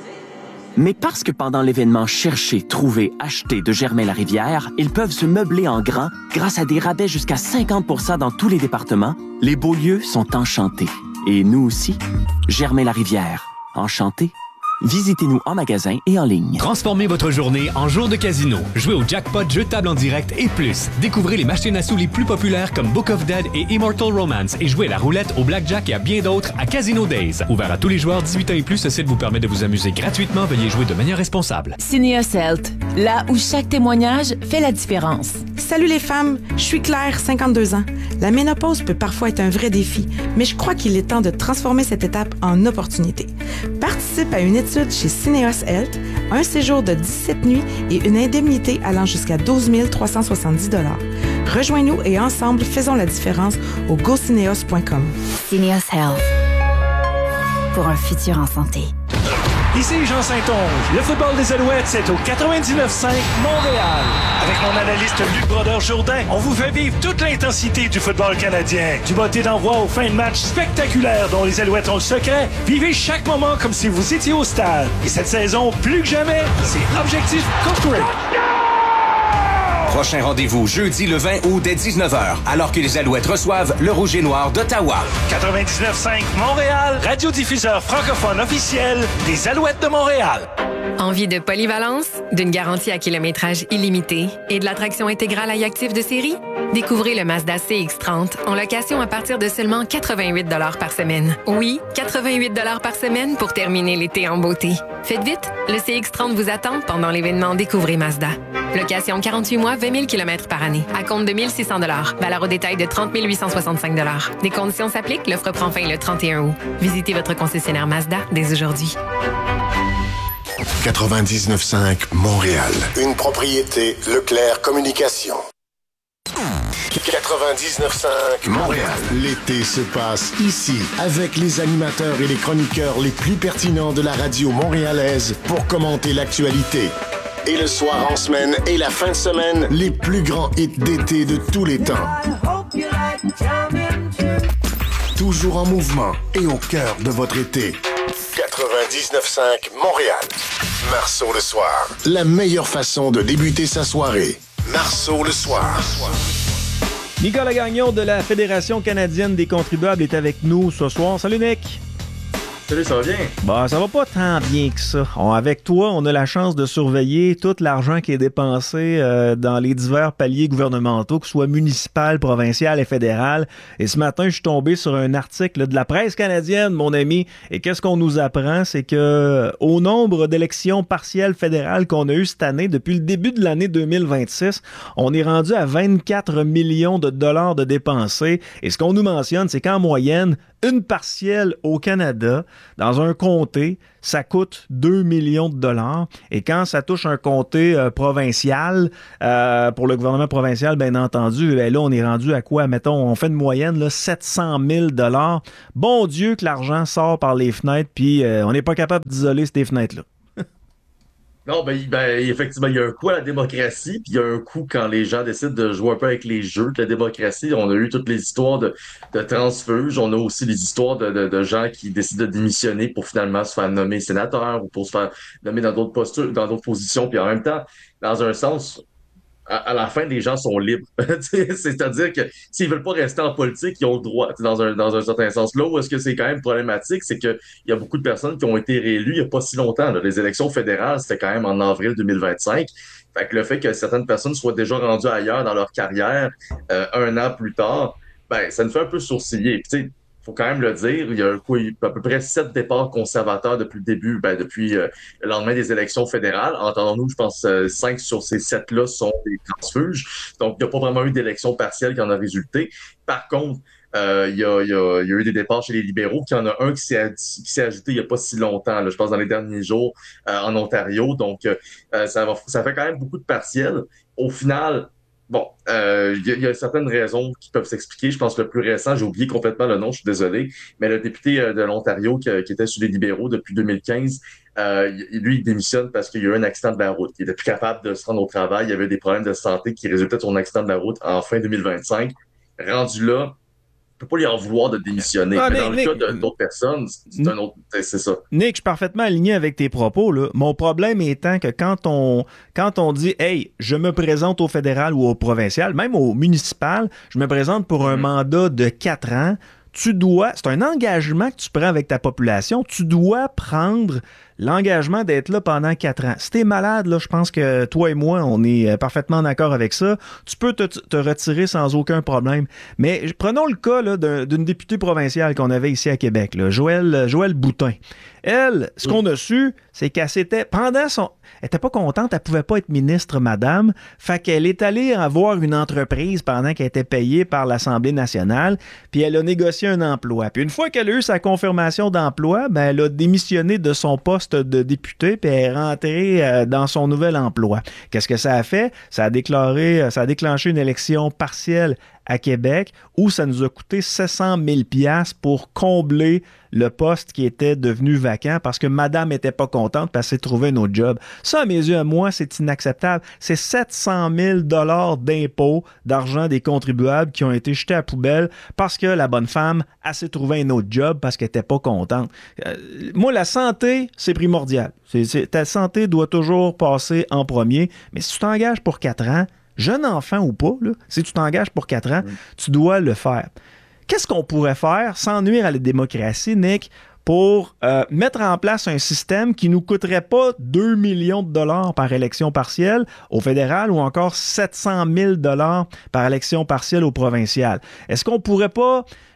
Mais parce que pendant l'événement Chercher, Trouver, Acheter de Germain-Larivière, ils peuvent se meubler en grand grâce à des rabais jusqu'à cinquante pour cent dans tous les départements, les Beaulieu sont enchantés. Et nous aussi. Germain-Larivière. Enchantés. Visitez-nous en magasin et en ligne. Transformez votre journée en jour de casino. Jouez au jackpot, jeux de table en direct et plus. Découvrez les machines à sous les plus populaires comme Book of Dead et Immortal Romance et jouez à la roulette, au blackjack et à bien d'autres à Casino Days. Ouvert à tous les joueurs dix-huit ans et plus, ce site vous permet de vous amuser gratuitement. Veuillez jouer de manière responsable. Syneos Health, là où chaque témoignage fait la différence. Salut les femmes, je suis Claire, cinquante-deux ans. La ménopause peut parfois être un vrai défi, mais je crois qu'il est temps de transformer cette étape en opportunité. Participe à une étude chez Syneos Health, un séjour de dix-sept nuits et une indemnité allant jusqu'à douze mille trois cent soixante-dix dollars. Rejoins-nous et ensemble, faisons la différence au go syneos point com. Syneos Health. Pour un futur en santé. Ici Jean Saint-Onge. Le football des Alouettes, c'est au quatre-vingt-dix-neuf cinq Montréal. Avec mon analyste Luc Brodeur-Jourdain, on vous fait vivre toute l'intensité du football canadien. Du botté d'envoi aux fins de match spectaculaires dont les Alouettes ont le secret. Vivez chaque moment comme si vous étiez au stade. Et cette saison, plus que jamais, c'est Objectif Corporate. Prochain rendez-vous jeudi le vingt août dès dix-neuf heures, alors que les Alouettes reçoivent le Rouge et Noir d'Ottawa. quatre-vingt-dix-neuf cinq Montréal, radiodiffuseur francophone officiel des Alouettes de Montréal. Envie de polyvalence, d'une garantie à kilométrage illimité et de l'attraction intégrale à actif de série? Découvrez le Mazda C X trente en location à partir de seulement quatre-vingt-huit dollars par semaine. Oui, quatre-vingt-huit dollars par semaine pour terminer l'été en beauté. Faites vite, le C X trente vous attend pendant l'événement Découvrez Mazda. Location quarante-huit mois, vingt mille kilomètres par année. À compte de mille six cents dollars. Valeur au détail de trente mille huit cent soixante-cinq dollars. Des conditions s'appliquent. L'offre prend fin le trente et un août. Visitez votre concessionnaire Mazda dès aujourd'hui. quatre-vingt-dix-neuf cinq Montréal. Une propriété Leclerc Communication. quatre-vingt-dix-neuf cinq Montréal. L'été se passe ici avec les animateurs et les chroniqueurs les plus pertinents de la radio montréalaise pour commenter l'actualité. Et le soir en semaine et la fin de semaine, les plus grands hits d'été de tous les temps. Toujours en mouvement et au cœur de votre été. quatre-vingt-dix-neuf cinq Montréal. Marceau le soir. La meilleure façon de débuter sa soirée. Marceau le soir. Nicolas Gagnon de la Fédération canadienne des contribuables est avec nous ce soir. Salut Nick! Salut, ça va bien? Bah, ça va pas tant bien que ça. On, avec toi, on a la chance de surveiller tout l'argent qui est dépensé euh, dans les divers paliers gouvernementaux, que ce soit municipal, provincial et fédéral. Et ce matin, je suis tombé sur un article là, de la presse canadienne, mon ami. Et qu'est-ce qu'on nous apprend? C'est que au nombre d'élections partielles fédérales qu'on a eues cette année, depuis le début de l'année deux mille vingt-six, on est rendu à vingt-quatre millions de dollars de dépensés. Et ce qu'on nous mentionne, c'est qu'en moyenne, une partielle au Canada, dans un comté, ça coûte deux millions de dollars. Et quand ça touche un comté euh, provincial, euh, pour le gouvernement provincial, bien entendu, ben là, on est rendu à quoi? Mettons, on fait une moyenne, là, sept cent mille dollars. Bon Dieu que l'argent sort par les fenêtres, puis euh, on n'est pas capable d'isoler ces fenêtres-là. Non, ben, ben, effectivement, il y a un coût à la démocratie, puis il y a un coût quand les gens décident de jouer un peu avec les jeux de la démocratie. On a eu toutes les histoires de, de transfuges, on a aussi les histoires de, de, de gens qui décident de démissionner pour finalement se faire nommer sénateur ou pour se faire nommer dans d'autres postures, dans d'autres positions. Puis en même temps, dans un sens, à, à la fin, les gens sont libres. C'est-à-dire que s'ils veulent pas rester en politique, ils ont le droit, dans un, dans un certain sens. Là où est-ce que c'est quand même problématique, c'est qu'il y a beaucoup de personnes qui ont été réélues il n'y a pas si longtemps. Là. Les élections fédérales, c'était quand même en avril deux mille vingt-cinq. Fait que le fait que certaines personnes soient déjà rendues ailleurs dans leur carrière euh, un an plus tard, ben ça nous fait un peu sourciller. Puis tu sais, faut quand même le dire, il y a quoi, à peu près sept départs conservateurs depuis le début, ben, depuis euh, le lendemain des élections fédérales. Entendons-nous, je pense euh, cinq sur ces sept-là sont des transfuges. Donc, il n'y a pas vraiment eu d'élection partielle qui en a résulté. Par contre, euh, il, y a, il, y a, il y a eu des départs chez les libéraux, puis il y en a un qui s'est, qui s'est ajouté il n'y a pas si longtemps, là, je pense dans les derniers jours euh, en Ontario. Donc, euh, ça, va, ça fait quand même beaucoup de partiels. Au final, bon, il euh, y, y a certaines raisons qui peuvent s'expliquer. Je pense que le plus récent, j'ai oublié complètement le nom, je suis désolé, mais le député euh, de l'Ontario qui, qui était sur les libéraux depuis deux mille quinze, euh, lui, il démissionne parce qu'il y a eu un accident de la route. Il était plus capable de se rendre au travail. Il y avait des problèmes de santé qui résultaient de son accident de la route en fin deux mille vingt-cinq. Rendu là, on peut pas lui en vouloir de démissionner. Ah, mais dans Nick, le cas de, d'autres personnes, c'est un autre, c'est ça. Nick, je suis parfaitement aligné avec tes propos, là. Mon problème étant que quand on, quand on dit, hey, je me présente au fédéral ou au provincial, même au municipal, je me présente pour un mmh. mandat de quatre ans, tu dois, c'est un engagement que tu prends avec ta population, tu dois prendre l'engagement d'être là pendant quatre ans. Si t'es malade, là, je pense que toi et moi, on est parfaitement d'accord avec ça. Tu peux te, te retirer sans aucun problème. Mais prenons le cas là, d'un, d'une députée provinciale qu'on avait ici à Québec, là, Joëlle, Joëlle Boutin. Elle, ce qu'on a su, c'est qu'elle s'était, pendant son... Elle était pas contente, elle pouvait pas être ministre, madame. Fait qu'elle est allée avoir une entreprise pendant qu'elle était payée par l'Assemblée nationale, puis elle a négocié un emploi. Puis une fois qu'elle a eu sa confirmation d'emploi, ben elle a démissionné de son poste de députée, puis elle est rentrée euh, dans son nouvel emploi. Qu'est-ce que ça a fait? Ça a déclaré, ça a déclenché une élection partielle à Québec où ça nous a coûté sept cent mille dollars pour combler le poste qui était devenu vacant parce que madame n'était pas contente parce qu'elle s'est trouvé un autre job. Ça, à mes yeux, à moi, c'est inacceptable. C'est sept cent mille dollars d'impôts, d'argent des contribuables qui ont été jetés à la poubelle parce que la bonne femme, elle s'est trouvé un autre job parce qu'elle n'était pas contente. Euh, moi, la santé, c'est primordial. C'est, c'est, ta santé doit toujours passer en premier. Mais si tu t'engages pour quatre ans, jeune enfant ou pas, là, si tu t'engages pour quatre ans, mmh. tu dois le faire. Qu'est-ce qu'on pourrait faire sans nuire à la démocratie, Nick, pour euh, mettre en place un système qui ne nous coûterait pas deux millions de dollars par élection partielle au fédéral ou encore sept cent mille dollars par élection partielle au provincial? Est-ce qu'on pourrait pas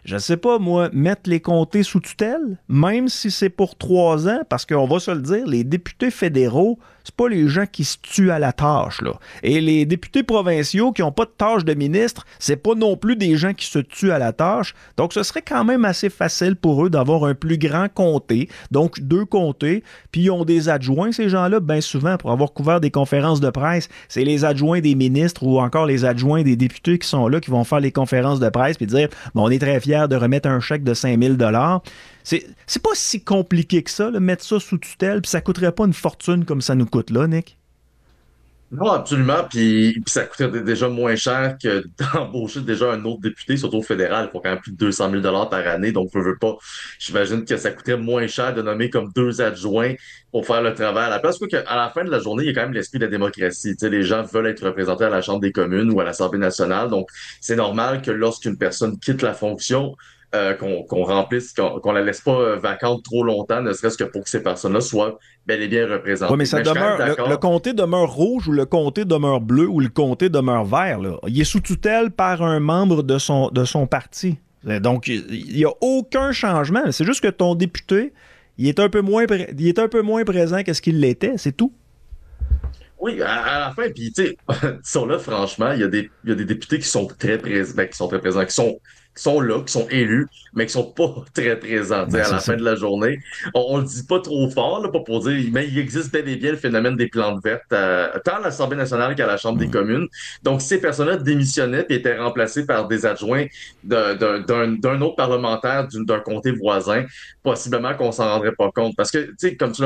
je sais pas, moi, mettre les comtés sous tutelle, même si c'est pour trois ans, parce qu'on va se le dire, les députés fédéraux, c'est pas les gens qui se tuent à la tâche, là. Et les députés provinciaux qui n'ont pas de tâche de ministre, c'est pas non plus des gens qui se tuent à la tâche. Donc, ce serait quand même assez facile pour eux d'avoir un plus grand comté, donc deux comtés, puis ils ont des adjoints, ces gens-là, bien souvent, pour avoir couvert des conférences de presse, c'est les adjoints des ministres ou encore les adjoints des députés qui sont là, qui vont faire les conférences de presse puis dire, bon, on est très fiers de remettre un chèque de cinq mille dollars. C'est, c'est pas si compliqué que ça, là, mettre ça sous tutelle, puis ça coûterait pas une fortune comme ça nous coûte là, Nick? Non, absolument. Puis, puis ça coûterait déjà moins cher que d'embaucher déjà un autre député, surtout au fédéral. Il faut quand même plus de deux cent mille dollars par année. Donc, je veux pas. J'imagine que ça coûterait moins cher de nommer comme deux adjoints pour faire le travail à la place. Parce qu'à la fin de la journée, il y a quand même l'esprit de la démocratie. Tu sais, les gens veulent être représentés à la Chambre des communes ou à l'Assemblée nationale. Donc, c'est normal que lorsqu'une personne quitte la fonction, Euh, qu'on qu'on remplisse, qu'on qu'on la laisse pas euh, vacante trop longtemps, ne serait-ce que pour que ces personnes-là soient bel et bien représentées. Oui, mais ça mais demeure, le, le comté demeure rouge ou le comté demeure bleu ou le comté demeure vert, là. Il est sous tutelle par un membre de son, de son parti. Donc, il n'y a aucun changement. C'est juste que ton député, il est un peu moins, il est un peu moins présent que ce qu'il l'était, c'est tout. Oui, à, à la fin, puis tu sais, disons là, franchement, il y a des, il y a des députés qui sont très présents, ben, qui sont très présents, qui sont, qui sont là, qui sont élus, mais qui sont pas très présents. Tu sais, Ben, à la c'est fin ça. de la journée, on, on le dit pas trop fort, là, pas pour dire, mais il existe bel et bien le phénomène des plantes vertes, à- tant à l'Assemblée nationale qu'à la Chambre des communes. Donc, ces personnes-là démissionnaient et étaient remplacées par des adjoints de- d'un d'un- d'un autre parlementaire d'une- d'un comté voisin, possiblement qu'on s'en rendrait pas compte. Parce que, tu sais, comme tu l'as